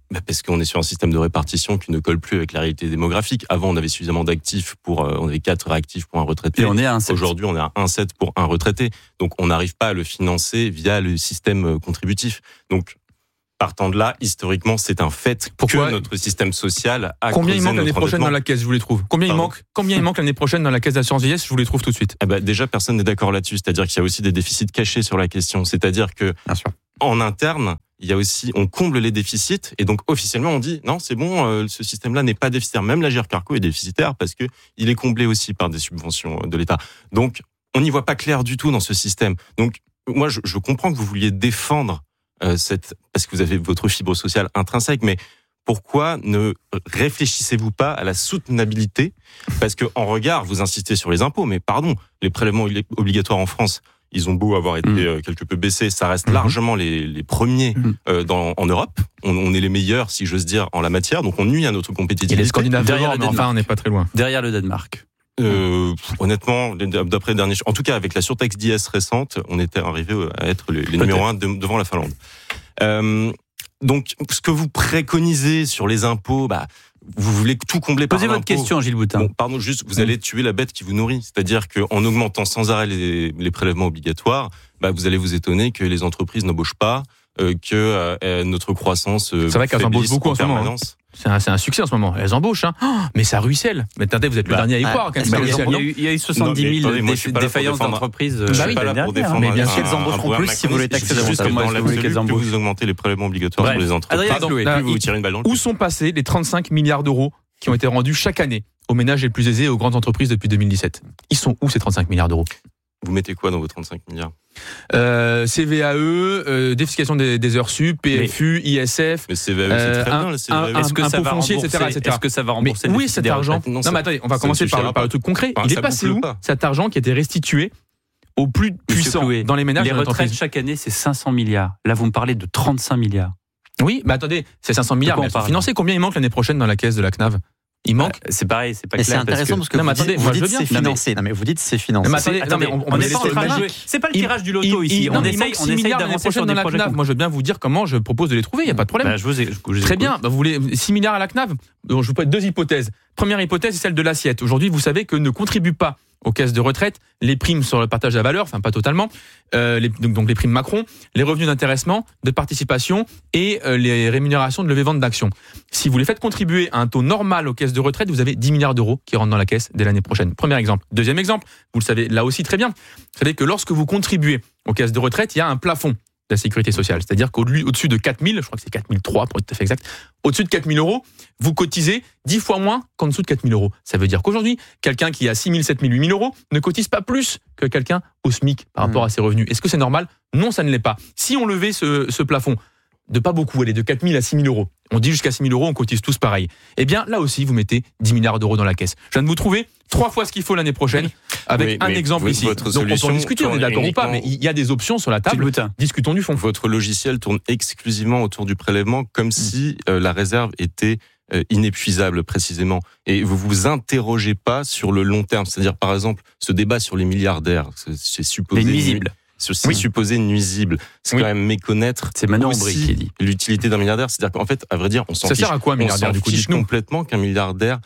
Parce qu'on est sur un système de répartition qui ne colle plus avec la réalité démographique. Avant, on avait suffisamment d'actifs on avait 4 actifs pour un retraité.
Et on est à 1,7.
Aujourd'hui, on est à 1,7 pour un retraité. Donc, on n'arrive pas à le financer via le système contributif. Donc, partant de là, historiquement, c'est un fait que notre système social a
Combien il
creusé
manque l'année
notre
prochaine
endettement.
dans la caisse, je vous les trouve. Combien il manque l'année prochaine dans la caisse d'assurance vieillesse, je vous les trouve tout de suite.
Déjà, personne n'est d'accord là-dessus. C'est-à-dire qu'il y a aussi des déficits cachés sur la question. C'est-à-dire que, en interne, il y a aussi, on comble les déficits et donc officiellement on dit non, c'est bon, ce système-là n'est pas déficitaire. Même la GIR-Carco est déficitaire parce que il est comblé aussi par des subventions de l'État. Donc, on n'y voit pas clair du tout dans ce système. Donc, moi, je comprends que vous vouliez défendre parce que vous avez votre fibre sociale intrinsèque, mais pourquoi ne réfléchissez-vous pas à la soutenabilité? Parce que en regard, vous insistez sur les impôts, mais pardon, les prélèvements obligatoires en France, ils ont beau avoir été quelque peu baissés, ça reste largement les premiers en Europe. On est les meilleurs, si j'ose dire, en la matière, donc on nuit à notre compétitivité.
Et les Scandinaves derrière, mais enfin, on n'est pas très loin.
Derrière le Danemark.
Honnêtement, d'après le dernier, en tout cas avec la surtaxe d'IS récente, on était arrivé à être les numéros 1 devant la Finlande. Donc, ce que vous préconisez sur les impôts, vous voulez tout combler par l'impôt.
Posez votre question, Gilles Boutin.
Bon, pardon, juste, vous allez tuer la bête qui vous nourrit. C'est-à-dire qu'en augmentant sans arrêt les prélèvements obligatoires, vous allez vous étonner que les entreprises n'embauchent pas, que notre croissance
c'est vrai qu'elles embauchent beaucoup en ce moment. C'est un succès en ce moment. Elles embauchent, mais ça ruisselle. Mais attendez, vous êtes le dernier à y croire.
Il y a eu 70 000 défaillances d'entreprises.
Je suis pas là pour défendre.
Mais bien sûr, elles embaucheront plus si vous les taxez davantage.
Plus vous augmentez les prélèvements obligatoires sur les entreprises. Plus vous tirez une balle dans le pied.
Où sont passés les 35 milliards d'euros qui ont été rendus chaque année aux ménages les plus aisés et aux grandes entreprises depuis 2017? Ils sont où ces 35 milliards d'euros?
Vous mettez quoi dans vos 35 milliards?
CVAE, défiscalisation des heures sup, PFU, ISF.
Mais CVAE, c'est très bien, le CVAE.
Est-ce que ça va rembourser,
Est-ce
que ça va rembourser
oui, cet argent. Non, mais attendez, on va commencer par le truc concret. Il est passé où cet argent qui a été restitué aux plus puissants dans les ménages?
Les retraites chaque année, c'est 500 milliards. Là, vous me parlez de 35 milliards.
Oui, mais attendez, c'est 500 milliards, mais elles sont financées. Combien il manque l'année prochaine dans la caisse de la CNAV? Il manque.
C'est pareil, c'est pas clair.
C'est intéressant parce que vous dites c'est financé. Non mais vous dites c'est financé.
On n'est pas en train de jouer.
C'est pas le tirage du loto ici. On essaye d'avancer sur des projets.
Moi, je veux bien vous dire comment je propose de les trouver. Il y a pas de problème. Très bien. Vous voulez 6 milliards à la CNAV? Je vous pose 2 hypothèses. Première hypothèse, c'est celle de l'assiette. Aujourd'hui, vous savez que ne contribuent pas aux caisses de retraite les primes sur le partage de la valeur, enfin pas totalement, donc les primes Macron, les revenus d'intéressement, de participation et les rémunérations de levée-vente d'actions. Si vous les faites contribuer à un taux normal aux caisses de retraite, vous avez 10 milliards d'euros qui rentrent dans la caisse dès l'année prochaine. Premier exemple. Deuxième exemple, vous le savez là aussi très bien, vous savez que lorsque vous contribuez aux caisses de retraite, il y a un plafond de la sécurité sociale. C'est-à-dire qu'au-dessus de 4 000, je crois que c'est 4 003 pour être tout à fait exact, au-dessus de 4 000 euros, vous cotisez 10 fois moins qu'en dessous de 4 000 euros. Ça veut dire qu'aujourd'hui, quelqu'un qui a 6 000, 7 000, 8 000 euros ne cotise pas plus que quelqu'un au SMIC par rapport à ses revenus. Est-ce que c'est normal? Non, ça ne l'est pas. Si on levait ce plafond de pas beaucoup, aller de 4 000 à 6 000 euros, on dit jusqu'à 6 000 euros, on cotise tous pareil. Eh bien, là aussi, vous mettez 10 milliards d'euros dans la caisse. Je viens de vous trouver 3 fois ce qu'il faut l'année prochaine, avec un exemple ici. Donc on peut en discuter, on est d'accord ou pas, mais il y a des options sur la table. Discutons du fond.
Votre logiciel tourne exclusivement autour du prélèvement, comme si la réserve était inépuisable précisément. Et vous vous interrogez pas sur le long terme. C'est-à-dire, par exemple, ce débat sur les milliardaires, c'est supposé...
Les nuisibles.
C'est supposé nuisible. C'est quand même méconnaître aussi l'utilité d'un milliardaire. C'est-à-dire qu'en fait, à vrai dire, on s'en fiche.
Ça sert à quoi un milliardaire du coup?
Dites-nous complètement qu'un milliardaire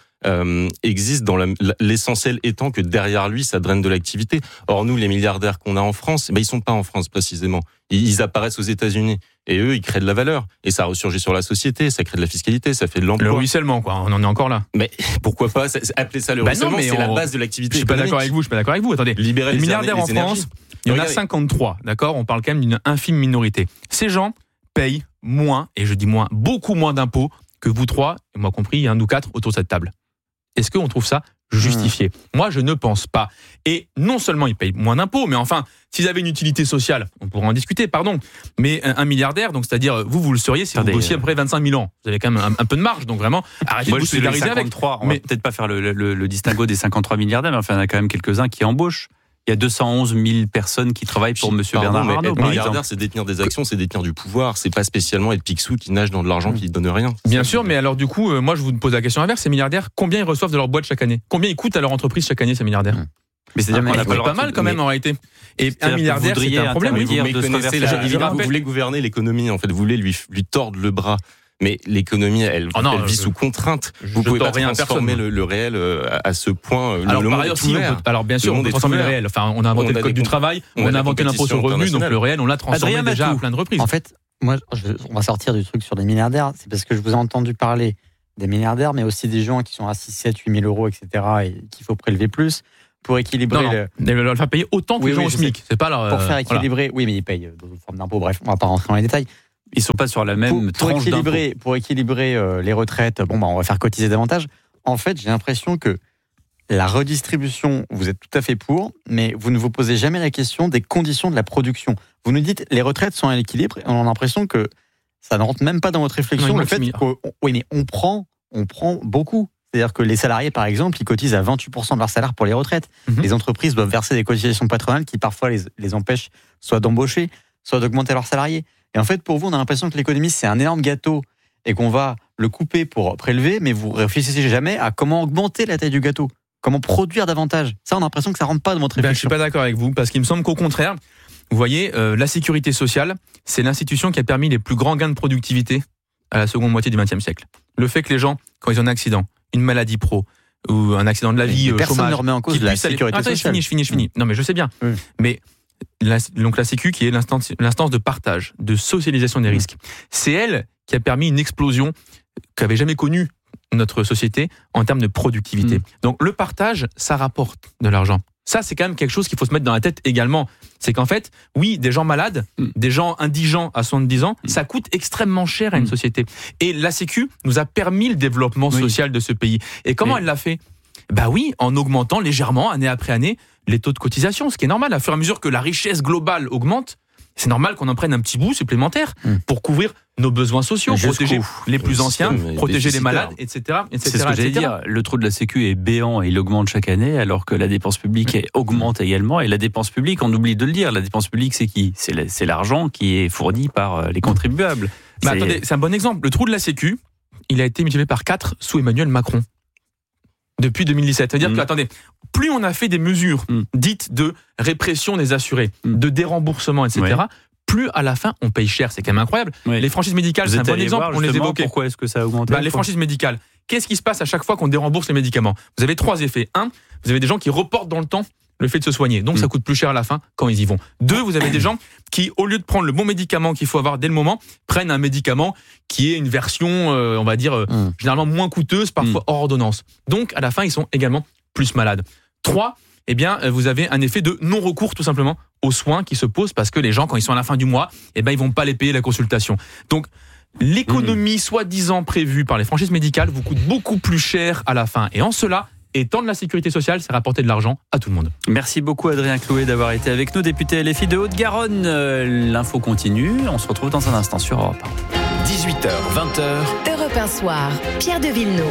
existe dans l'essentiel étant que derrière lui, ça draine de l'activité. Or, nous, les milliardaires qu'on a en France, ils sont pas en France précisément. Ils apparaissent aux États-Unis. Et eux, ils créent de la valeur. Et ça ressurgit sur la société, ça crée de la fiscalité, ça fait de l'emploi.
Le ruissellement, quoi. On en est encore là.
Mais pourquoi pas appeler ça le ruissellement? C'est la base de l'activité.
Je suis pas d'accord avec vous. Attendez.
Libérer
les milliardaires en France, il y en a 53. D'accord? On parle quand même d'une infime minorité. Ces gens payent moins, et je dis moins, beaucoup moins d'impôts que vous trois, et moi compris, nous quatre autour de cette table. Est-ce qu'on trouve ça justifié? Moi, je ne pense pas. Et non seulement ils payent moins d'impôts, mais enfin, s'ils avaient une utilité sociale, on pourrait en discuter, pardon, mais un milliardaire, donc c'est-à-dire, vous le seriez si vous bossiez après 25 000 ans. Vous avez quand même un peu de marge, donc vraiment, arrêtez de vous solidariser avec.
On va peut-être pas faire le distinguo des 53 milliardaires, mais enfin, il y en a quand même quelques-uns qui embauchent. Il y a 211 000 personnes qui travaillent pour M. Bernard Arnault.
Être milliardaire, c'est détenir des actions, c'est détenir du pouvoir. C'est pas spécialement être Picsou qui nage dans de l'argent qui ne donne rien.
Bien sûr, mais alors du coup, moi je vous pose la question inverse. Ces milliardaires, combien ils reçoivent de leur boîte chaque année? Combien ils coûtent à leur entreprise chaque année, ces milliardaires? Mais c'est-à-dire qu'on a pas mal quand même en réalité. Et un milliardaire, c'est un problème.
Vous voulez gouverner l'économie, en fait, vous voulez lui tordre le bras. mais l'économie, elle vit sous contrainte. Vous pouvez pas transformer le réel à ce point.
Alors bien sûr, on peut transformer le réel. Enfin, on a inventé le code du travail, on a inventé l'impôt sur le revenu, donc le réel, on l'a transformé déjà à plein de reprises.
En fait, moi, on va sortir du truc sur les milliardaires. C'est parce que je vous ai entendu parler des milliardaires, mais aussi des gens qui sont à 6, 7, 8 000 euros, etc., et qu'il faut prélever plus pour équilibrer.
Ils veulent faire payer autant que les gens au SMIC. C'est pas leur.
Pour faire équilibrer. Oui, mais ils payent dans une forme d'impôt. Bref, on va pas rentrer dans les détails.
Ils sont pas sur la même tranche d'impôt.
Pour équilibrer les retraites, on va faire cotiser davantage. En fait, j'ai l'impression que la redistribution, vous êtes tout à fait pour, mais vous ne vous posez jamais la question des conditions de la production. Vous nous dites les retraites sont à l'équilibre, et on a l'impression que ça ne rentre même pas dans votre réflexion. Le fait oui, mais on prend beaucoup. C'est-à-dire que les salariés, par exemple, ils cotisent à 28% de leur salaire pour les retraites. Les entreprises doivent verser des cotisations patronales qui parfois les empêchent soit d'embaucher, soit d'augmenter leurs salariés. Et en fait, pour vous, on a l'impression que l'économie, c'est un énorme gâteau et qu'on va le couper pour prélever, mais vous réfléchissez jamais à comment augmenter la taille du gâteau, comment produire davantage. Ça, on a l'impression que ça ne rentre pas dans votre réflexion.
Je suis pas d'accord avec vous, parce qu'il me semble qu'au contraire, vous voyez, la sécurité sociale, c'est l'institution qui a permis les plus grands gains de productivité à la seconde moitié du XXe siècle. Le fait que les gens, quand ils ont un accident, une maladie pro, ou un accident de la vie,
personne ne remet en cause la sécurité sociale.
Je finis. Non, mais je sais bien. Mais donc la Sécu, qui est l'instance de partage, de socialisation des risques, c'est elle qui a permis une explosion qu'avait jamais connue notre société en termes de productivité. Donc le partage, ça rapporte de l'argent. Ça, c'est quand même quelque chose qu'il faut se mettre dans la tête également. C'est qu'en fait, oui, des gens malades, des gens indigents à 70 ans, ça coûte extrêmement cher à une société. Et la Sécu nous a permis le développement social de ce pays. Et comment elle l'a fait ? Bah oui, en augmentant légèrement, année après année, les taux de cotisation, ce qui est normal. À fur et à mesure que la richesse globale augmente, c'est normal qu'on en prenne un petit bout supplémentaire pour couvrir nos besoins sociaux, protéger les plus anciens, protéger les malades, etc.
C'est ce que j'allais dire. Le trou de la Sécu est béant et il augmente chaque année, alors que la dépense publique augmente également. Et la dépense publique, on oublie de le dire, la dépense publique, c'est qui ? C'est l'argent qui est fourni par les contribuables.
Attendez, c'est un bon exemple. Le trou de la Sécu, il a été multiplié par 4 sous Emmanuel Macron. Depuis 2017. C'est-à-dire que, attendez, plus on a fait des mesures dites de répression des assurés, de déremboursement, etc., plus à la fin on paye cher. C'est quand même incroyable. Les franchises médicales, c'est un bon exemple, on les évoquait.
Pourquoi est-ce que ça a augmenté ?
Les franchises médicales, qu'est-ce qui se passe à chaque fois qu'on dérembourse les médicaments ? Vous avez 3 effets. 1, vous avez des gens qui reportent dans le temps le fait de se soigner. Donc ça coûte plus cher à la fin quand ils y vont. 2, vous avez des gens qui, au lieu de prendre le bon médicament qu'il faut avoir dès le moment, prennent un médicament qui est une version, on va dire, généralement moins coûteuse, parfois hors ordonnance. Donc à la fin, ils sont également plus malades. 3, vous avez un effet de non-recours tout simplement aux soins qui se posent parce que les gens, quand ils sont à la fin du mois, ils vont pas les payer la consultation. Donc l'économie soi-disant prévue par les franchises médicales vous coûte beaucoup plus cher à la fin. Et en cela, étendre la sécurité sociale, c'est rapporter de l'argent à tout le monde.
Merci beaucoup Adrien Clouet d'avoir été avec nous, député LFI de Haute-Garonne. L'info continue, on se retrouve dans un instant sur Europe
1. 18h, 20h.
Europe 1 Soir, Pierre de Villeneuve.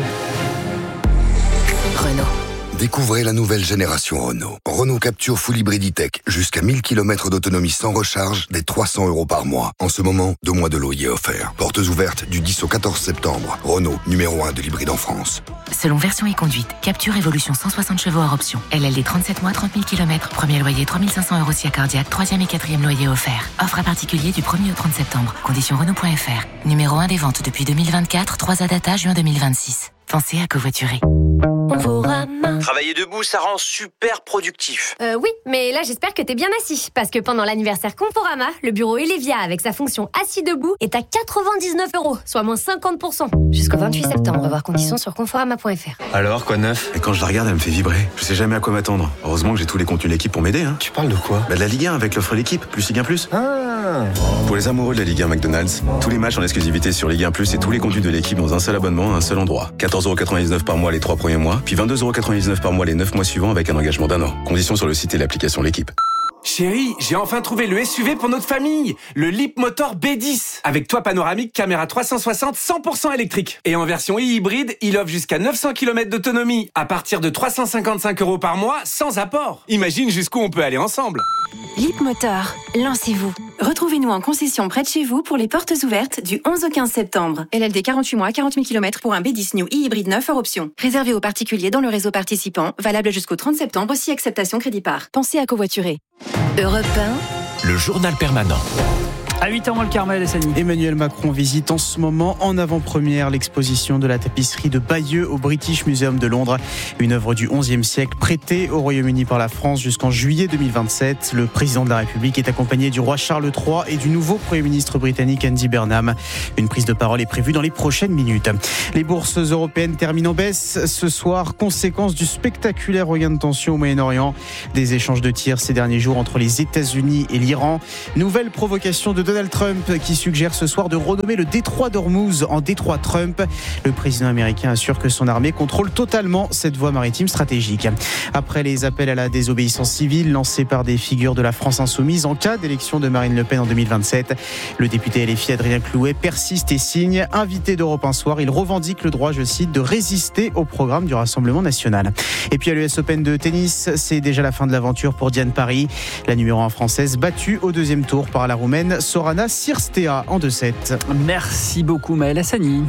Renault.
Découvrez la nouvelle génération Renault. Renault Capture Full Hybrid E-Tech, jusqu'à 1000 km d'autonomie sans recharge, dès 300 € par mois. En ce moment, 2 mois de loyer offerts. Portes ouvertes du 10 au 14 septembre. Renault, numéro 1 de l'hybride en France.
Selon version et conduite, Capture Evolution 160 chevaux hors option. LLD 37 mois, 30 000 km. Premier loyer 3 500 € si accordiaque. 3e et 4e loyer offert. Offre à particulier du 1er au 30 septembre. Conditions Renault.fr. Numéro 1 des ventes depuis 2024. 3 data juin 2026. Pensez à covoiturer.
Travailler debout, ça rend super productif.
Oui, mais là j'espère que t'es bien assis. Parce que pendant l'anniversaire Conforama, le bureau Elevia avec sa fonction assis debout est à 99 €, soit moins 50%. Jusqu'au 28 septembre, voir conditions sur conforama.fr.
Alors, quoi de neuf ? Et quand je la regarde, elle me fait vibrer. Je sais jamais à quoi m'attendre. Heureusement que j'ai tous les contenus de l'équipe pour m'aider. Tu parles de quoi ? De la Ligue 1 avec l'offre l'équipe, plus Ligue 1 Plus. Pour les amoureux de la Ligue 1 McDonald's, tous les matchs en exclusivité sur Ligue 1 Plus et tous les contenus de l'équipe dans un seul abonnement à un seul endroit. 14,99 € par mois les 3 premiers mois, puis 22,99 € par mois les 9 mois suivants avec un engagement d'1 an. Conditions sur le site et l'application L'équipe.
Chérie, j'ai enfin trouvé le SUV pour notre famille, le Leapmotor B10, avec toit panoramique, caméra 360, 100% électrique. Et en version hybride, il offre jusqu'à 900 km d'autonomie, à partir de 355 € par mois, sans apport. Imagine jusqu'où on peut aller ensemble.
Leapmotor, lancez-vous. Retrouvez-nous en concession près de chez vous pour les portes ouvertes du 11 au 15 septembre. LLD 48 mois, 40 000 km pour un B10 New e-hybride 9 hors option. Réservé aux particuliers dans le réseau participant, valable jusqu'au 30 septembre si acceptation crédit par. Pensez à covoiturer.
Europe 1.
Le journal permanent.
À 8h moins le Carmel, Sani.
Emmanuel Macron visite en ce moment en avant-première l'exposition de la tapisserie de Bayeux au British Museum de Londres. Une œuvre du XIe siècle prêtée au Royaume-Uni par la France jusqu'en juillet 2027. Le président de la République est accompagné du roi Charles III et du nouveau Premier ministre britannique Andy Burnham. Une prise de parole est prévue dans les prochaines minutes. Les bourses européennes terminent en baisse ce soir, conséquence du spectaculaire regain de tension au Moyen-Orient. Des échanges de tirs ces derniers jours entre les États-Unis et l'Iran. Nouvelle provocation de Donald Trump qui suggère ce soir de renommer le détroit d'Ormuz en détroit Trump. Le président américain assure que son armée contrôle totalement cette voie maritime stratégique. Après les appels à la désobéissance civile lancés par des figures de la France insoumise en cas d'élection de Marine Le Pen en 2027, le député LFI Adrien Clouet persiste et signe. Invité d'Europe 1 Soir, il revendique le droit, je cite, de résister au programme du Rassemblement national. Et puis à l'US Open de tennis, c'est déjà la fin de l'aventure pour Diane Paris. La numéro 1 française battue au deuxième tour par la Roumaine Sorana Cirstea en 2-7.
Merci beaucoup Maël Hassani.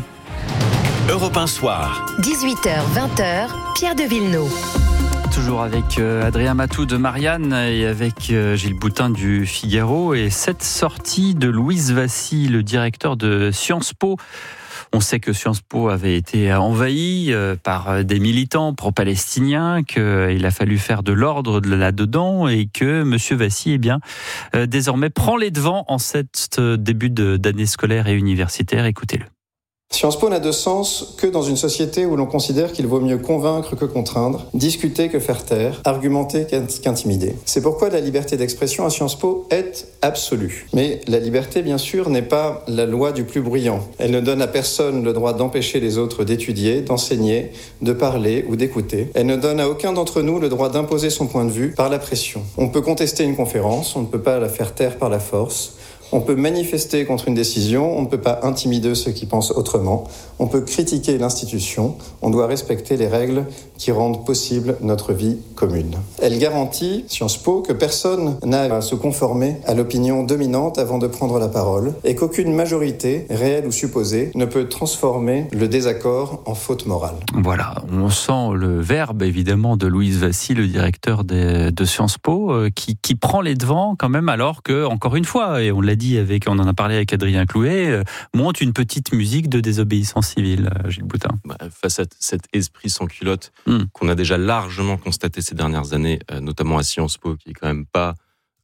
Europe 1 Soir.
18h, 20h, Pierre de Villeneuve.
Toujours avec Adrien Matou de Marianne et avec Gilles Boutin du Figaro. Et cette sortie de Louise Vassy, le directeur de Sciences Po. On sait que Sciences Po avait été envahi par des militants pro-palestiniens, qu'il a fallu faire de l'ordre là-dedans et que M. Vassy, désormais prend les devants en cette début d'année scolaire et universitaire. Écoutez-le.
Sciences Po n'a de sens que dans une société où l'on considère qu'il vaut mieux convaincre que contraindre, discuter que faire taire, argumenter qu'intimider. C'est pourquoi la liberté d'expression à Sciences Po est absolue. Mais la liberté, bien sûr, n'est pas la loi du plus bruyant. Elle ne donne à personne le droit d'empêcher les autres d'étudier, d'enseigner, de parler ou d'écouter. Elle ne donne à aucun d'entre nous le droit d'imposer son point de vue par la pression. On peut contester une conférence, on ne peut pas la faire taire par la force. On peut manifester contre une décision, on ne peut pas intimider ceux qui pensent autrement, on peut critiquer l'institution, on doit respecter les règles qui rendent possible notre vie commune. Elle garantit, Sciences Po, que personne n'a à se conformer à l'opinion dominante avant de prendre la parole et qu'aucune majorité, réelle ou supposée, ne peut transformer le désaccord en faute morale.
Voilà, on sent le verbe évidemment de Louise Vassy, le directeur de Sciences Po, qui prend les devants quand même, alors que, encore une fois, et on l'a dit, on en a parlé avec Adrien Clouet, monte une petite musique de désobéissance civile, Gilles Boutin.
Face à cet esprit sans culotte qu'on a déjà largement constaté ces dernières années, notamment à Sciences Po, qui est quand même pas,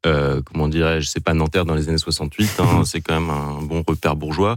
c'est pas Nanterre dans les années 68, c'est quand même un bon repère bourgeois.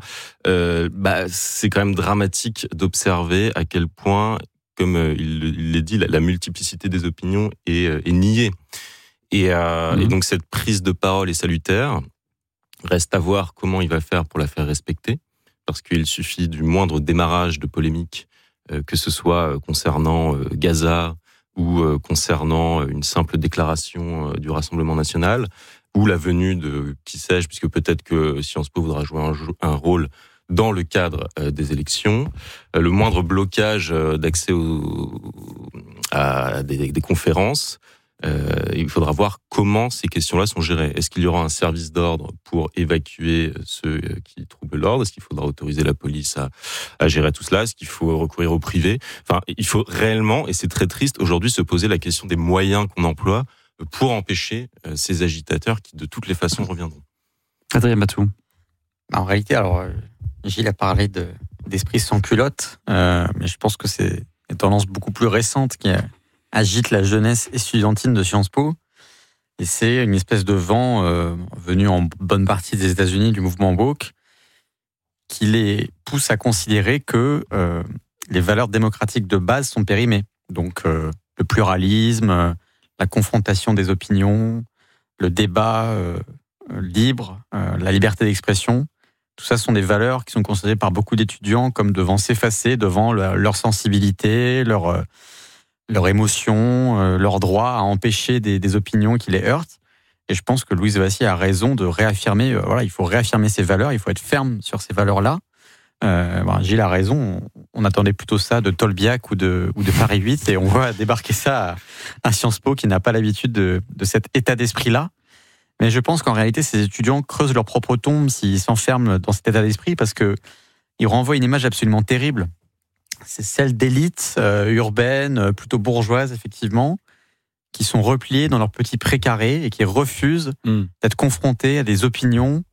C'est quand même dramatique d'observer à quel point, comme il l'a dit, la multiplicité des opinions est niée. Et donc cette prise de parole est salutaire. Reste à voir comment il va faire pour la faire respecter, parce qu'il suffit du moindre démarrage de polémique, que ce soit concernant Gaza ou concernant une simple déclaration du Rassemblement national, ou la venue de qui sais-je, puisque peut-être que Sciences Po voudra jouer un rôle dans le cadre des élections. Le moindre blocage d'accès à des conférences. Il faudra voir comment ces questions-là sont gérées. Est-ce qu'il y aura un service d'ordre pour évacuer ceux qui troublent l'ordre ? Est-ce qu'il faudra autoriser la police à gérer tout cela ? Est-ce qu'il faut recourir au privé ? Enfin, il faut réellement, et c'est très triste aujourd'hui, se poser la question des moyens qu'on emploie pour empêcher ces agitateurs qui, de toutes les façons, reviendront.
Adrien Matou.
En réalité, Gilles a parlé d'esprit sans culotte, mais je pense que c'est une tendance beaucoup plus récente qui agite la jeunesse estudiantine de Sciences Po. Et c'est une espèce de vent venu en bonne partie des États-Unis du mouvement woke qui les pousse à considérer que les valeurs démocratiques de base sont périmées. Donc le pluralisme, la confrontation des opinions, le débat libre, la liberté d'expression, tout ça sont des valeurs qui sont considérées par beaucoup d'étudiants comme devant s'effacer devant leur sensibilité, leur émotion, leur droit à empêcher des opinions qui les heurtent. Et je pense que Louise Vassy a raison de réaffirmer, il faut réaffirmer ces valeurs, il faut être ferme sur ces valeurs-là. Gilles a raison, on attendait plutôt ça de Tolbiac ou de Paris 8, et on voit débarquer ça à Sciences Po qui n'a pas l'habitude de cet état d'esprit-là. Mais je pense qu'en réalité, ces étudiants creusent leur propre tombe s'ils s'enferment dans cet état d'esprit, parce qu'ils renvoient une image absolument terrible. C'est celle d'élites urbaines, plutôt bourgeoises, effectivement, qui sont repliées dans leur petit précaré et qui refusent d'être confrontées à des opinions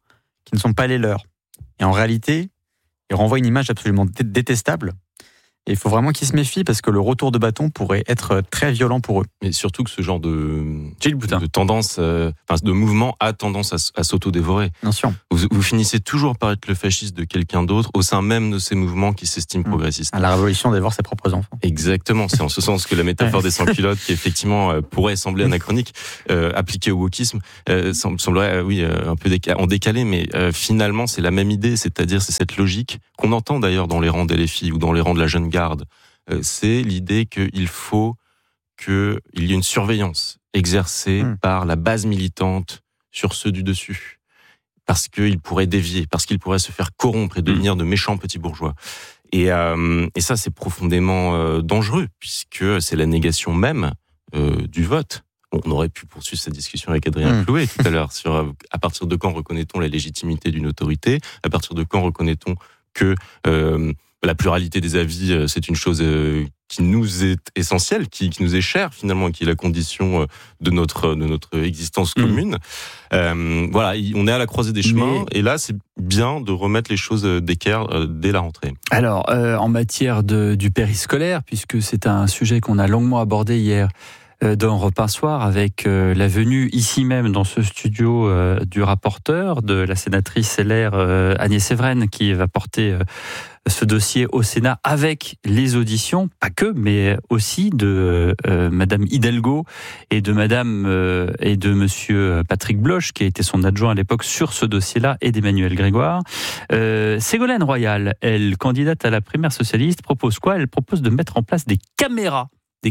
qui ne sont pas les leurs. Et en réalité, ils renvoient une image absolument détestable. Et il faut vraiment qu'ils se méfient parce que le retour de bâton pourrait être très violent pour eux.
Mais surtout que ce genre de tendance, de mouvement a tendance à s'auto-dévorer.
Bien sûr.
Vous finissez toujours par être le fasciste de quelqu'un d'autre au sein même de ces mouvements qui s'estiment progressistes.
La révolution dévore ses propres enfants.
Exactement. C'est en ce sens que la métaphore des sans-culottes, qui effectivement pourrait sembler anachronique, appliquée au wokisme, semblerait un peu en décalé, mais finalement c'est la même idée, c'est-à-dire c'est cette logique qu'on entend d'ailleurs dans les rangs d'LFI ou dans les rangs de la jeune garde. C'est l'idée qu'il faut qu'il y ait une surveillance exercée par la base militante sur ceux du dessus. Parce qu'ils pourraient dévier, parce qu'ils pourraient se faire corrompre et devenir de méchants petits bourgeois. Et ça, c'est profondément dangereux, puisque c'est la négation même du vote. On aurait pu poursuivre cette discussion avec Adrien Clouet tout à l'heure sur à partir de quand reconnaît-on la légitimité d'une autorité, à partir de quand reconnaît-on que la pluralité des avis, c'est une chose qui nous est essentielle, qui nous est chère finalement, qui est la condition de notre existence commune. Voilà, on est à la croisée des chemins, et là, c'est bien de remettre les choses d'équerre dès la rentrée.
Alors, en matière du périscolaire, puisque c'est un sujet qu'on a longuement abordé hier dans Europe 1 Soir, avec la venue ici même dans ce studio du rapporteur, de la sénatrice LR Agnès Séveraine, qui va porter ce dossier au Sénat avec les auditions, pas que, mais aussi de Madame Hidalgo et de Madame et de Monsieur Patrick Bloch, qui a été son adjoint à l'époque sur ce dossier-là, et d'Emmanuel Grégoire. Ségolène Royal, elle, candidate à la primaire socialiste, propose quoi ? Elle propose de mettre en place des caméras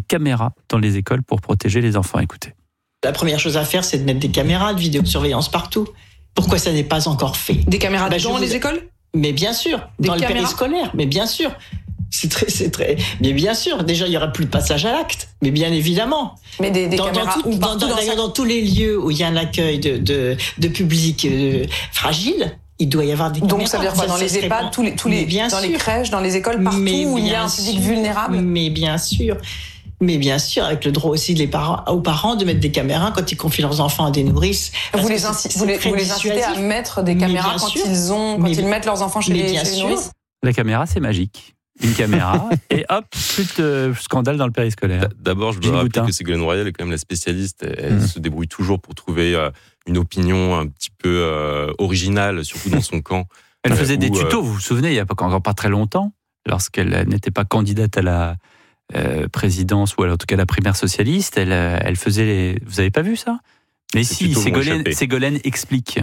dans les écoles pour protéger les enfants. Écoutez.
La première chose à faire, c'est de mettre des caméras de vidéosurveillance partout. Pourquoi ça n'est pas encore fait ?
Des caméras dans les écoles ?
Mais bien sûr, dans le périscolaire, mais bien sûr. C'est très. Mais bien sûr, déjà, il n'y aura plus de passage à l'acte, mais bien évidemment.
Mais des caméras
d'ailleurs, dans tous les lieux où il y a un accueil de public fragile, il doit y avoir des caméras.
Donc ça veut dire quoi ? Dans les EHPAD, dans les crèches, dans les écoles, partout où il y a un public vulnérable ?
Mais bien sûr. Mais bien sûr, avec le droit aussi aux parents de mettre des caméras quand ils confient leurs enfants à des nourrices.
Vous les incitez à mettre des caméras quand ils mettent leurs enfants chez les nourrices ?
La caméra, c'est magique. Une caméra, et hop, plus de scandale dans le périscolaire.
D'abord, je dois rappeler que Ségolène Royal est quand même la spécialiste. Elle se débrouille toujours pour trouver une opinion un petit peu originale, surtout dans son camp.
Elle faisait des tutos, vous vous souvenez, il n'y a encore pas très longtemps, lorsqu'elle n'était pas candidate à la présidence, ou en tout cas la primaire socialiste, elle faisait vous avez pas vu ça ? Mais si, Ségolène explique.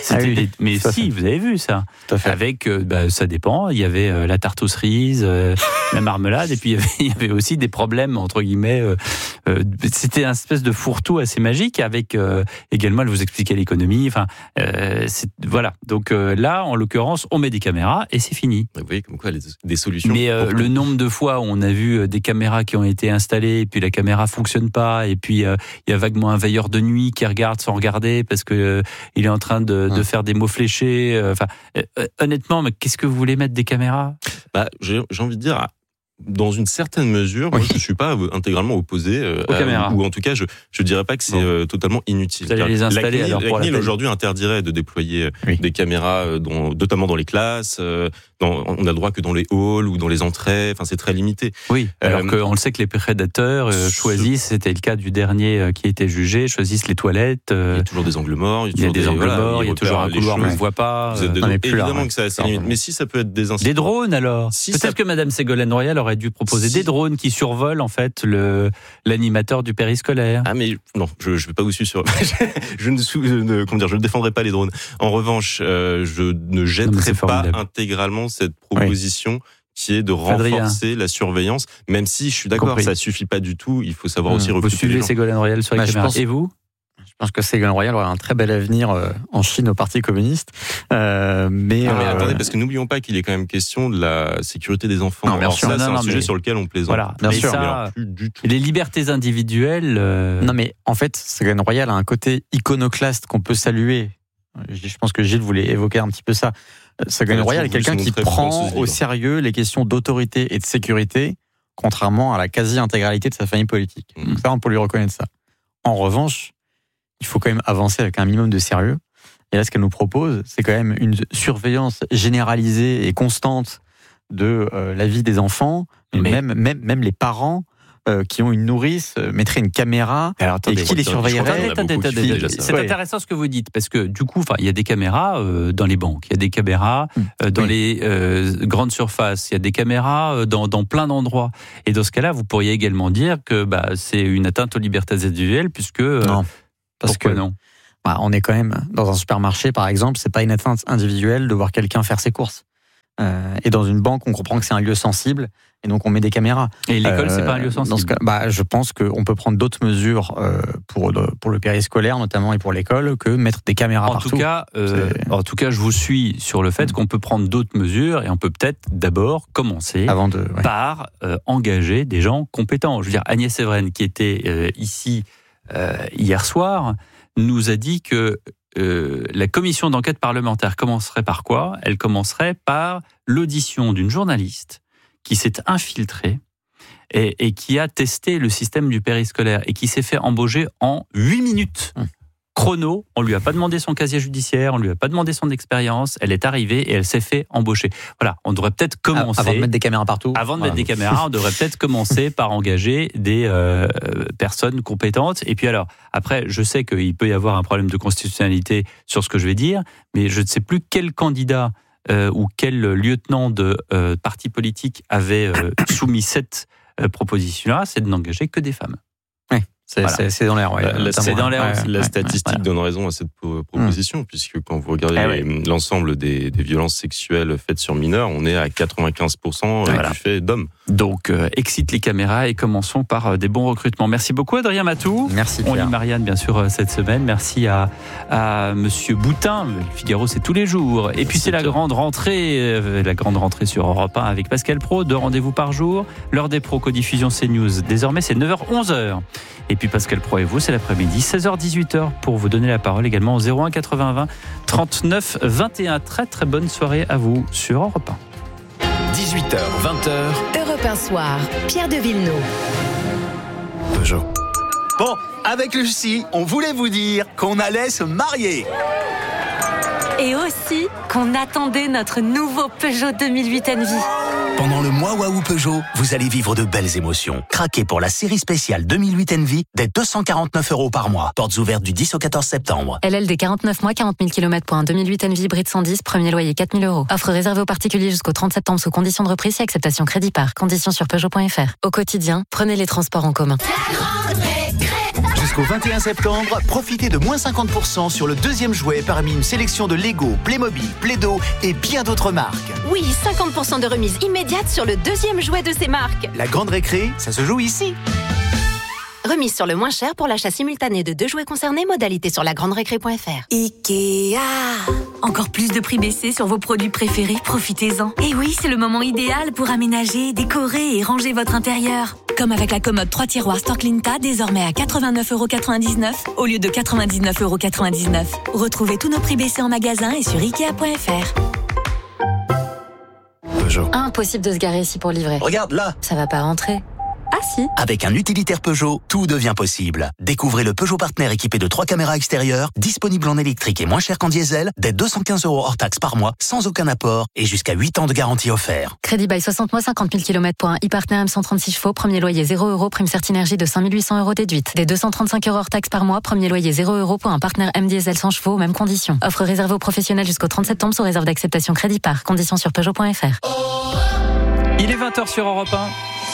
Mais si, vous avez vu ça. Avec, ça dépend, il y avait la tarte aux cerises, la marmelade, et puis il y avait aussi des problèmes, entre guillemets. C'était un espèce de fourre-tout assez magique, avec également, elle vous expliquait l'économie. Enfin, voilà. Donc là, en l'occurrence, on met des caméras et c'est fini.
Vous voyez comme quoi des solutions.
Mais le nombre de fois où on a vu des caméras qui ont été installées, et puis la caméra fonctionne pas, et puis il y a vaguement un veilleur de nuit qui regarde sans regarder parce que il est en train de faire des mots fléchés. Honnêtement, mais qu'est-ce que vous voulez mettre des caméras ?
J'ai envie de dire, dans une certaine mesure, moi, je ne suis pas intégralement opposé
aux caméras.
Ou en tout cas, je ne dirais pas que c'est totalement inutile.
Vous allez les installer
la CNIL aujourd'hui interdirait de déployer des caméras, notamment dans les classes. On a le droit que dans les halls ou dans les entrées. Enfin, c'est très limité.
Oui, alors qu'on le sait que les prédateurs choisissent, c'était le cas du dernier qui a été jugé, choisissent les toilettes.
Il y a toujours des angles morts.
Il y a des angles morts, il y a toujours un couloir où on ne voit pas.
Évidemment que ça a ses limites. Mais si ça peut être des incitants.
Des drones alors. Peut-être que Madame Ségolène Royal aurait dû proposer des drones qui survolent en fait l'animateur du périscolaire.
Ah mais non, je vais pas vous suivre sur. je ne défendrai pas les drones. En revanche, je ne jetterai pas intégralement cette proposition qui est de renforcer la surveillance, même si je suis d'accord, ça suffit pas du tout. Il faut savoir aussi recruter.
Vous suivez Ségolène Royal sur les caméras. Et vous ?
Je pense que Ségolène Royal aura un très bel avenir en Chine au Parti communiste. Mais
attendez, parce que n'oublions pas qu'il est quand même question de la sécurité des enfants.
Non, bien sûr.
Ça, c'est un sujet sur lequel on plaisante.
Voilà, bien sûr.
Plus du tout.
Les libertés individuelles.
Non, mais en fait, Ségolène Royal a un côté iconoclaste qu'on peut saluer. Je pense que Gilles voulait évoquer un petit peu ça. Ségolène Royal est quelqu'un qui prend au sérieux les questions d'autorité et de sécurité, contrairement à la quasi-intégralité de sa famille politique. Donc ça, on peut lui reconnaître ça. En revanche, il faut quand même avancer avec un minimum de sérieux. Et là, ce qu'elle nous propose, c'est quand même une surveillance généralisée et constante de la vie des enfants, même les parents qui ont une nourrice mettraient une caméra et qui les surveillerait.
C'est intéressant ce que vous dites, parce que du coup, il y a des caméras dans les banques, il y a des caméras dans les grandes surfaces, il y a des caméras dans plein d'endroits. Et dans ce cas-là, vous pourriez également dire que c'est une atteinte aux libertés individuelles, puisque...
Non, parce
pourquoi
que
non
on est quand même dans un supermarché, par exemple, c'est pas une atteinte individuelle de voir quelqu'un faire ses courses. Et dans une banque, on comprend que c'est un lieu sensible, et donc on met des caméras. Et l'école, c'est pas un lieu sensible. Dans ce cas, je pense qu'on peut prendre d'autres mesures pour le périscolaire, notamment, et pour l'école, que mettre des caméras partout.
En tout cas, je vous suis sur le fait qu'on peut prendre d'autres mesures, et on peut peut-être d'abord commencer par engager des gens compétents. Je veux dire, Agnès Evren, qui était ici hier soir, nous a dit que la commission d'enquête parlementaire commencerait par quoi ? Elle commencerait par l'audition d'une journaliste qui s'est infiltrée et qui a testé le système du périscolaire et qui s'est fait embaucher en 8 minutes. Chrono, on lui a pas demandé son casier judiciaire, on lui a pas demandé son expérience, elle est arrivée et elle s'est fait embaucher. Voilà, on devrait peut-être commencer...
Avant de mettre des caméras partout.
Avant de mettre des caméras, on devrait peut-être commencer par engager des personnes compétentes. Et puis alors, après, je sais qu'il peut y avoir un problème de constitutionnalité sur ce que je vais dire, mais je ne sais plus quel candidat ou quel lieutenant de parti politique avait soumis cette proposition-là, c'est de n'engager que des femmes.
C'est dans l'air.
C'est dans l'air. La statistique donne raison à cette proposition, puisque quand vous regardez l'ensemble des violences sexuelles faites sur mineurs, on est à 95% du fait d'hommes.
Donc, excite les caméras et commençons par des bons recrutements. Merci beaucoup, Adrien Matou.
Merci, Pierre.
On lit Marianne, bien sûr, cette semaine. Merci à Monsieur Boutin. Le Figaro, c'est tous les jours. Et puis, c'est la grande rentrée sur Europe 1 avec Pascal Praud. 2 rendez-vous par jour. L'heure des pros, codiffusion CNews. Désormais, c'est 9h, 11h. Et puis Pascal Praud et vous, c'est l'après-midi, 16h, 18h, pour vous donner la parole également au 01 80 20 39 21. Très très bonne soirée à vous sur Europe
1. 18h, 20h.
Europe 1 Soir, Pierre de Villeneuve.
Peugeot.
Bon, avec Lucie, on voulait vous dire qu'on allait se marier.
Et aussi qu'on attendait notre nouveau Peugeot 2008 Envy.
Pendant le mois Waouh Peugeot, vous allez vivre de belles émotions. Craquez pour la série spéciale 2008 Envy dès 249 € par mois. Portes ouvertes du 10 au 14 septembre.
LLD 49 mois, 40 000 km pour un 2008 Envy hybride 110, premier loyer 4 000 €. Offre réservée aux particuliers jusqu'au 30 septembre sous conditions de reprise et acceptation crédit par. Conditions sur Peugeot.fr. Au quotidien, prenez les transports en commun.
Jusqu'au 21 septembre, profitez de moins 50% sur le deuxième jouet parmi une sélection de Lego, Playmobil, Play-Doh et bien d'autres marques.
Oui, 50% de remise immédiate sur le deuxième jouet de ces marques.
La grande récré, ça se joue ici.
Remise sur le moins cher pour l'achat simultané de 2 jouets concernés, modalité sur lagranderécré.fr.
Ikea. Encore plus de prix baissés sur vos produits préférés, profitez-en. Et oui, c'est le moment idéal pour aménager, décorer et ranger votre intérieur. Comme avec la commode 3 tiroirs Storklinta, désormais à 89,99 € au lieu de 99,99 €. Retrouvez tous nos prix baissés en magasin et sur Ikea.fr.
Peugeot.
Impossible de se garer ici pour livrer.
Regarde là.
Ça va pas rentrer. Ah si.
Avec un utilitaire Peugeot, tout devient possible. Découvrez le Peugeot Partner équipé de 3 caméras extérieures, disponible en électrique et moins cher qu'en diesel, dès 215 € hors taxe par mois, sans aucun apport et jusqu'à 8 ans de garantie offert.
Crédit by 60 mois, 50 000 km pour un e-Partner M136 chevaux, premier loyer 0 €, prime Certinergie de 5 800 € déduite. Dès 235 € hors taxe par mois, premier loyer 0 € pour un Partner M diesel 100 chevaux, mêmes conditions. Offre réservée aux professionnels jusqu'au 30 septembre sous réserve d'acceptation crédit par. Conditions sur Peugeot.fr.
Il est 20h sur Europe 1.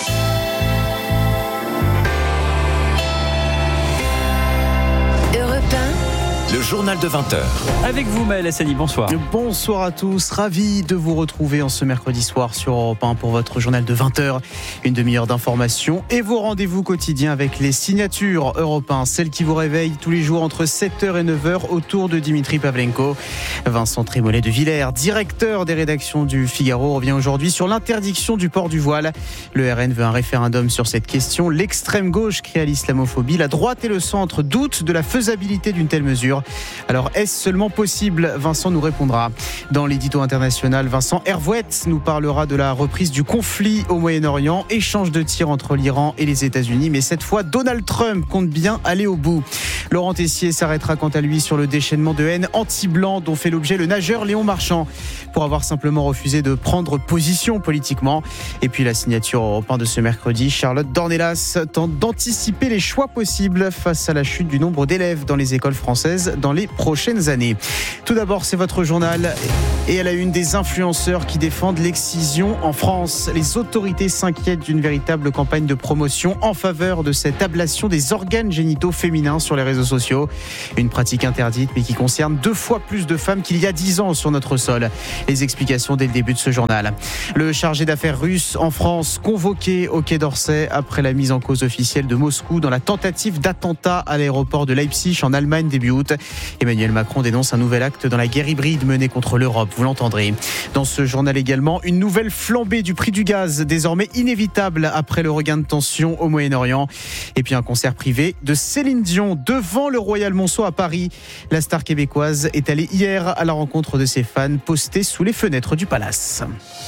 Le journal de 20h.
Avec vous, Maël Hassani, bonsoir.
Bonsoir à tous, ravi de vous retrouver en ce mercredi soir sur Europe 1 pour votre journal de 20h. Une demi-heure d'information et vos rendez-vous quotidiens avec les signatures Europe 1, celles qui vous réveillent tous les jours entre 7h et 9h autour de Dimitri Pavlenko. Vincent Trémollet de Villers, directeur des rédactions du Figaro, revient aujourd'hui sur l'interdiction du port du voile. Le RN veut un référendum sur cette question. L'extrême gauche crie à l'islamophobie. La droite et le centre doutent de la faisabilité d'une telle mesure. signature. Alors est-ce seulement possible ? Vincent nous répondra. Dans l'édito international, Vincent Hervouette nous parlera de la reprise du conflit au Moyen-Orient, échange de tirs entre l'Iran et les États-Unis, mais cette fois Donald Trump compte bien aller au bout. Laurent Tessier s'arrêtera quant à lui sur le déchaînement de haine anti-blanc dont fait l'objet le nageur Léon Marchand pour avoir simplement refusé de prendre position politiquement. Et puis la signature Europe 1 de ce mercredi, Charlotte Dornelas tente d'anticiper les choix possibles face à la chute du nombre d'élèves dans les écoles françaises dans les prochaines années. Tout d'abord, c'est votre journal et à la une des influenceurs qui défendent l'excision en France. Les autorités s'inquiètent d'une véritable campagne de promotion en faveur de cette ablation des organes génitaux féminins sur les réseaux sociaux. Une pratique interdite mais qui concerne 2 fois plus de femmes qu'il y a 10 ans sur notre sol. Les explications dès le début de ce journal. Le chargé d'affaires russe en France convoqué au Quai d'Orsay après la mise en cause officielle de Moscou dans la tentative d'attentat à l'aéroport de Leipzig en Allemagne début août. Emmanuel Macron dénonce un nouvel acte dans la guerre hybride menée contre l'Europe, vous l'entendrez. Dans ce journal également, une nouvelle flambée du prix du gaz, désormais inévitable après le regain de tension au Moyen-Orient. Et puis un concert privé de Céline Dion devant le Royal Monceau à Paris. La star québécoise est allée hier à la rencontre de ses fans postés sous les fenêtres du palace.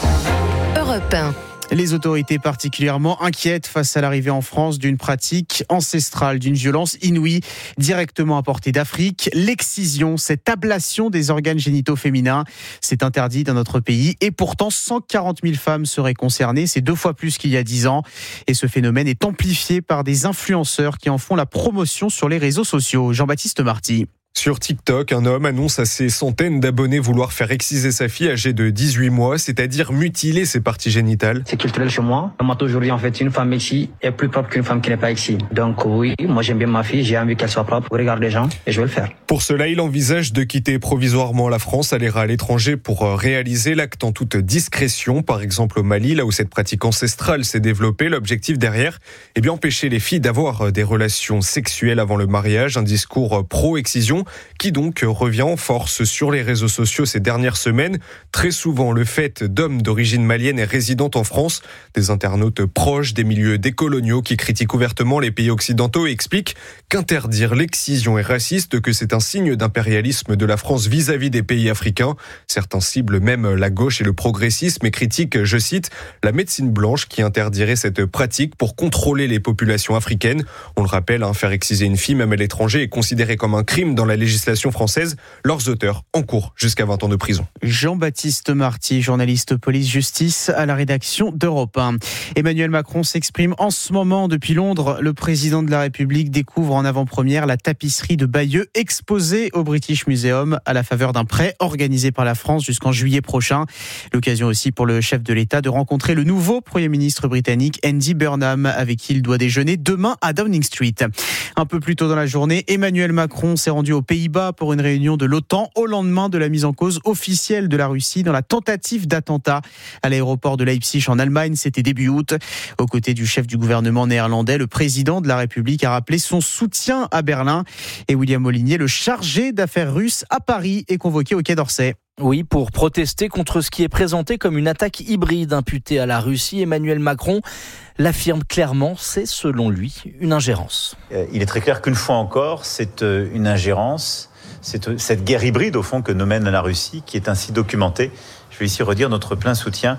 Europe 1.
Les autorités particulièrement inquiètes face à l'arrivée en France d'une pratique ancestrale, d'une violence inouïe, directement importée d'Afrique. L'excision, cette ablation des organes génitaux féminins, c'est interdit dans notre pays. Et pourtant, 140 000 femmes seraient concernées. C'est 2 fois plus qu'il y a 10 ans. Et ce phénomène est amplifié par des influenceurs qui en font la promotion sur les réseaux sociaux. Jean-Baptiste Marty.
Sur TikTok, un homme annonce à ses centaines d'abonnés vouloir faire exciser sa fille âgée de 18 mois, c'est-à-dire mutiler ses parties génitales.
C'est culturel chez moi. On m'a toujours dit en fait une femme excie est plus propre qu'une femme qui n'est pas excie. Donc oui, moi j'aime bien ma fille, j'ai envie qu'elle soit propre au regard des gens et je vais le faire.
Pour cela, il envisage de quitter provisoirement la France, aller à l'étranger pour réaliser l'acte en toute discrétion, par exemple au Mali, là où cette pratique ancestrale s'est développée. L'objectif derrière, empêcher les filles d'avoir des relations sexuelles avant le mariage, un discours pro-excision qui donc revient en force sur les réseaux sociaux ces dernières semaines. Très souvent, le fait d'hommes d'origine malienne et résidant en France, des internautes proches des milieux décoloniaux qui critiquent ouvertement les pays occidentaux et expliquent qu'interdire l'excision est raciste, que c'est un signe d'impérialisme de la France vis-à-vis des pays africains. Certains ciblent même la gauche et le progressisme et critiquent, je cite, la médecine blanche qui interdirait cette pratique pour contrôler les populations africaines. On le rappelle, faire exciser une fille même à l'étranger est considéré comme un crime dans la législation française. Leurs auteurs encourent jusqu'à 20 ans de prison.
Jean-Baptiste Marty, journaliste police-justice à la rédaction d'Europe 1. Emmanuel Macron s'exprime en ce moment depuis Londres. Le président de la République découvre en avant-première la tapisserie de Bayeux exposée au British Museum à la faveur d'un prêt organisé par la France jusqu'en juillet prochain. L'occasion aussi pour le chef de l'État de rencontrer le nouveau Premier ministre britannique Andy Burnham avec qui il doit déjeuner demain à Downing Street. Un peu plus tôt dans la journée, Emmanuel Macron s'est rendu aux Pays-Bas pour une réunion de l'OTAN au lendemain de la mise en cause officielle de la Russie dans la tentative d'attentat à l'aéroport de Leipzig en Allemagne, c'était début août. Aux côtés du chef du gouvernement néerlandais, le président de la République a rappelé son soutien à Berlin et William Molinier, le chargé d'affaires russe à Paris, est convoqué au Quai d'Orsay.
Oui, pour protester contre ce qui est présenté comme une attaque hybride imputée à la Russie, Emmanuel Macron l'affirme clairement, c'est selon lui une ingérence.
Il est très clair qu'une fois encore, c'est une ingérence, c'est cette guerre hybride au fond que nous mène la Russie qui est ainsi documentée. Je vais ici redire notre plein soutien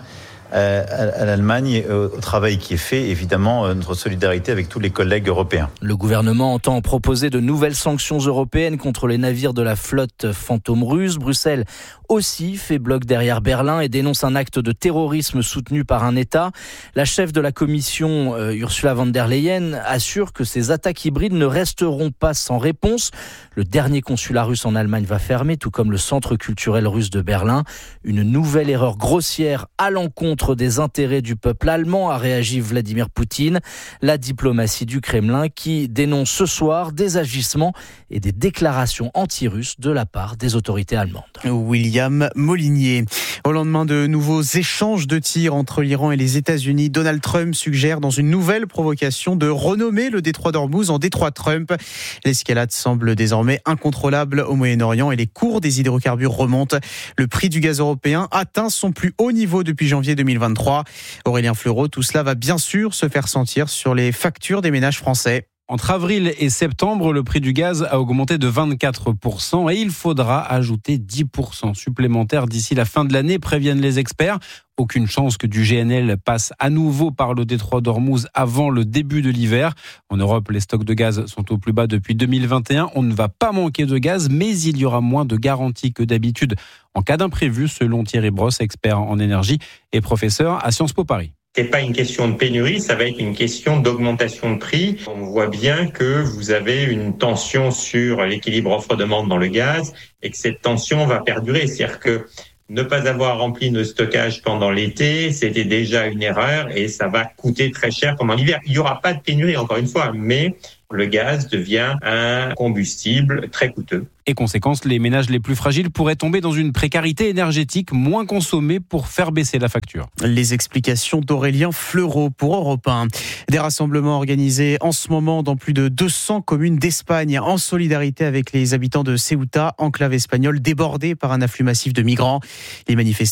à l'Allemagne, au travail qui est fait, évidemment, notre solidarité avec tous les collègues européens.
Le gouvernement entend proposer de nouvelles sanctions européennes contre les navires de la flotte fantôme russe. Bruxelles aussi fait bloc derrière Berlin et dénonce un acte de terrorisme soutenu par un État. La chef de la Commission, Ursula von der Leyen, assure que ces attaques hybrides ne resteront pas sans réponse. Le dernier consulat russe en Allemagne va fermer, tout comme le centre culturel russe de Berlin. Une nouvelle erreur grossière à l'encontre des intérêts du peuple allemand, a réagi Vladimir Poutine. La diplomatie du Kremlin qui dénonce ce soir des agissements et des déclarations anti-russes de la part des autorités allemandes.
William Molinier. Au lendemain de nouveaux échanges de tirs entre l'Iran et les États-Unis, Donald Trump suggère dans une nouvelle provocation de renommer le détroit d'Ormuz en détroit Trump. L'escalade semble désormais incontrôlable au Moyen-Orient et les cours des hydrocarbures remontent. Le prix du gaz européen atteint son plus haut niveau depuis janvier 2023. Aurélien Fleureau, tout cela va bien sûr se faire sentir sur les factures des ménages français.
Entre avril et septembre, le prix du gaz a augmenté de 24% et il faudra ajouter 10% supplémentaires d'ici la fin de l'année, préviennent les experts. Aucune chance que du GNL passe à nouveau par le détroit d'Ormuz avant le début de l'hiver. En Europe, les stocks de gaz sont au plus bas depuis 2021. On ne va pas manquer de gaz, mais il y aura moins de garanties que d'habitude en cas d'imprévu, selon Thierry Brosse, expert en énergie et professeur à Sciences Po Paris.
C'est pas une question de pénurie, ça va être une question d'augmentation de prix. On voit bien que vous avez une tension sur l'équilibre offre-demande dans le gaz et que cette tension va perdurer. C'est-à-dire que ne pas avoir rempli nos stockages pendant l'été, c'était déjà une erreur et ça va coûter très cher pendant l'hiver. Il n'y aura pas de pénurie, encore une fois, mais le gaz devient un combustible très coûteux.
Et conséquence, les ménages les plus fragiles pourraient tomber dans une précarité énergétique, moins consommer pour faire baisser la facture.
Les explications d'Aurélien Fleureau pour Europe 1. Des rassemblements organisés en ce moment dans plus de 200 communes d'Espagne en solidarité avec les habitants de Ceuta, enclave espagnole débordée par un afflux massif de migrants. Les manifestants